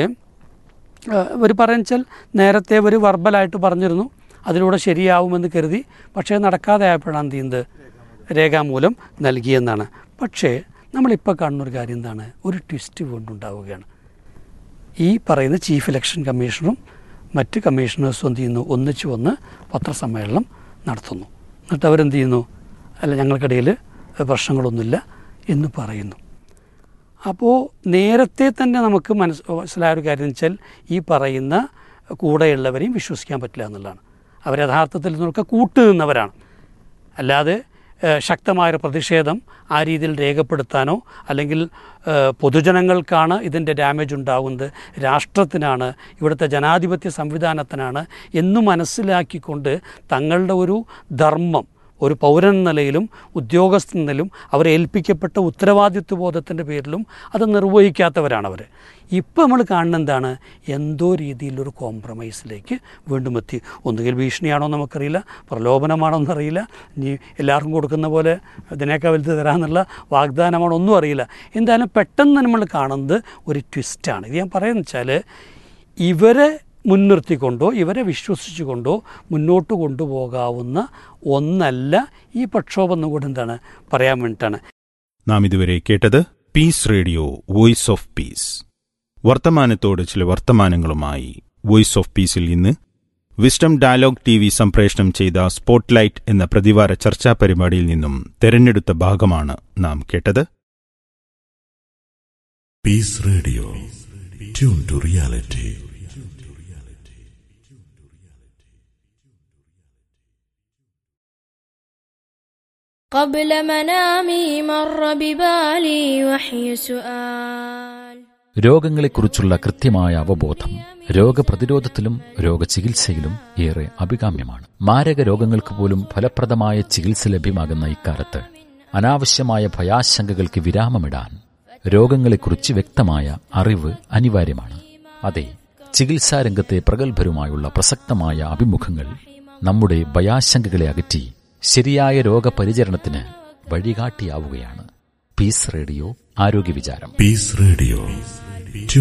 S13: ഒരു പറയുന്നത് നേരത്തെ ഒരു വെർബലായിട്ട് പറഞ്ഞിരുന്നു, അതിലൂടെ ശരിയാവുമെന്ന് കരുതി, പക്ഷേ നടക്കാതെ ആയപ്പോഴാണ് എന്ത് ചെയ്യുന്നത്, രേഖാമൂലം നൽകിയെന്നാണ്. പക്ഷേ നമ്മളിപ്പോൾ കാണുന്നൊരു കാര്യം എന്താണ്, ഒരു ട്വിസ്റ്റ് വീണ്ടുണ്ടാവുകയാണ്. ഈ പറയുന്ന ചീഫ് ഇലക്ഷൻ കമ്മീഷണറും മറ്റ് കമ്മീഷണേഴ്സും എന്ത് ചെയ്യുന്നു, ഒന്നിച്ചു വന്ന് പത്രസമ്മേളനം നടത്തുന്നു. എന്നിട്ട് അവരെന്ത് ചെയ്യുന്നു, അല്ല ഞങ്ങൾക്കിടയിൽ പ്രശ്നങ്ങളൊന്നുമില്ല എന്ന് പറയുന്നു. അപ്പോൾ നേരത്തെ തന്നെ നമുക്ക് മനസ്സ് മനസ്സിലായ ഒരു കാര്യം വെച്ചാൽ ഈ പറയുന്ന കൂടെയുള്ളവരെയും വിശ്വസിക്കാൻ പറ്റില്ല എന്നുള്ളതാണ്. അവർ യഥാർത്ഥത്തിൽ നിന്നൊക്കെ കൂട്ടുനിന്നവരാണ്. അല്ലാതെ ശക്തമായൊരു പ്രതിഷേധം ആ രീതിയിൽ രേഖപ്പെടുത്താനോ, അല്ലെങ്കിൽ പൊതുജനങ്ങൾക്കാണ് ഇതിൻ്റെ ഡാമേജ് ഉണ്ടാകുന്നത്, രാഷ്ട്രത്തിനാണ്, ഇവിടുത്തെ ജനാധിപത്യ സംവിധാനത്തിനാണ് എന്ന് മനസ്സിലാക്കിക്കൊണ്ട് തങ്ങളുടെ ഒരു ധർമ്മം ഒരു പൗരൻ നിലയിലും ഉദ്യോഗസ്ഥ നിലയിലും അവരെ ഏൽപ്പിക്കപ്പെട്ട ഉത്തരവാദിത്വ ബോധത്തിൻ്റെ പേരിലും അത് നിർവഹിക്കാത്തവരാണ് അവർ. ഇപ്പോൾ നമ്മൾ കാണുന്ന എന്താണ്, എന്തോ രീതിയിലൊരു കോംപ്രമൈസിലേക്ക് വീണ്ടും എത്തി. ഒന്നുകിൽ ഭീഷണിയാണോ നമുക്കറിയില്ല, പ്രലോഭനമാണോ എന്നറിയില്ല, ഇനി എല്ലാവർക്കും കൊടുക്കുന്ന പോലെ ഇതിനേക്കാൾ വലുത് തരാമെന്നുള്ള വാഗ്ദാനമാണോ ഒന്നും അറിയില്ല. എന്തായാലും പെട്ടെന്ന് നമ്മൾ കാണുന്നത് ഒരു ട്വിസ്റ്റാണ്. ഇത് ഞാൻ പറയുന്നത് വെച്ചാൽ ഇവരെ മുൻനിർത്തിക്കൊണ്ടോ ഇവരെ വിശ്വസിച്ചുകൊണ്ടോ മുന്നോട്ട് കൊണ്ടുപോകാവുന്ന ഒന്നല്ല ഈ പ്രക്ഷോഭം എന്നുകൂടെ എന്താണ് പറയാൻ വേണ്ടിയിട്ടാണ്.
S11: നാം ഇതുവരെ കേട്ടത് piece radio voice of peace. വർത്തമാനത്തോട് ചില വർത്തമാനങ്ങളുമായി വോയിസ് ഓഫ് പീസിൽ ഇന്ന് വിസ്ഡം ഡയലോഗ് ടി വി സംപ്രേഷണം ചെയ്ത സ്പോട്ട്ലൈറ്റ് എന്ന പ്രതിവാര ചർച്ചാ പരിപാടിയിൽ നിന്നും തെരഞ്ഞെടുത്ത ഭാഗമാണ് നാം കേട്ടത്.
S4: Piece radio, tune to reality.
S14: قبل منامي مر ببالي وحي سؤال.
S15: രോഗങ്ങളെക്കുറിച്ചുള്ള കൃത്യമായ അവബോധം രോഗപ്രതിരോധത്തിലും രോഗചികിത്സയിലും ഏറെ അഭികാമ്യമാണ്. മാരക രോഗങ്ങൾക്ക് പോലും ഫലപ്രദമായ ചികിത്സ ലഭ്യമാകുന്ന ഇക്കാലത്ത് അനാവശ്യമായ ഭയാശങ്കകൾക്ക് വിരാമമിടാൻ രോഗങ്ങളെക്കുറിച്ച് വ്യക്തമായ അറിവ് അനിവാര്യമാണ്. അതെ, ചികിത്സാരംഗത്തെ പ്രഗത്ഭരുമായുള്ള പ്രസക്തമായ അഭിമുഖങ്ങൾ നമ്മുടെ ഭയാശങ്കകളെ അകറ്റി ശരിയായ രോഗപരിചരണത്തിന് വഴികാട്ടിയാവുകയാണ് പീസ് റേഡിയോ ആരോഗ്യ വിചാരം.
S4: Piece radio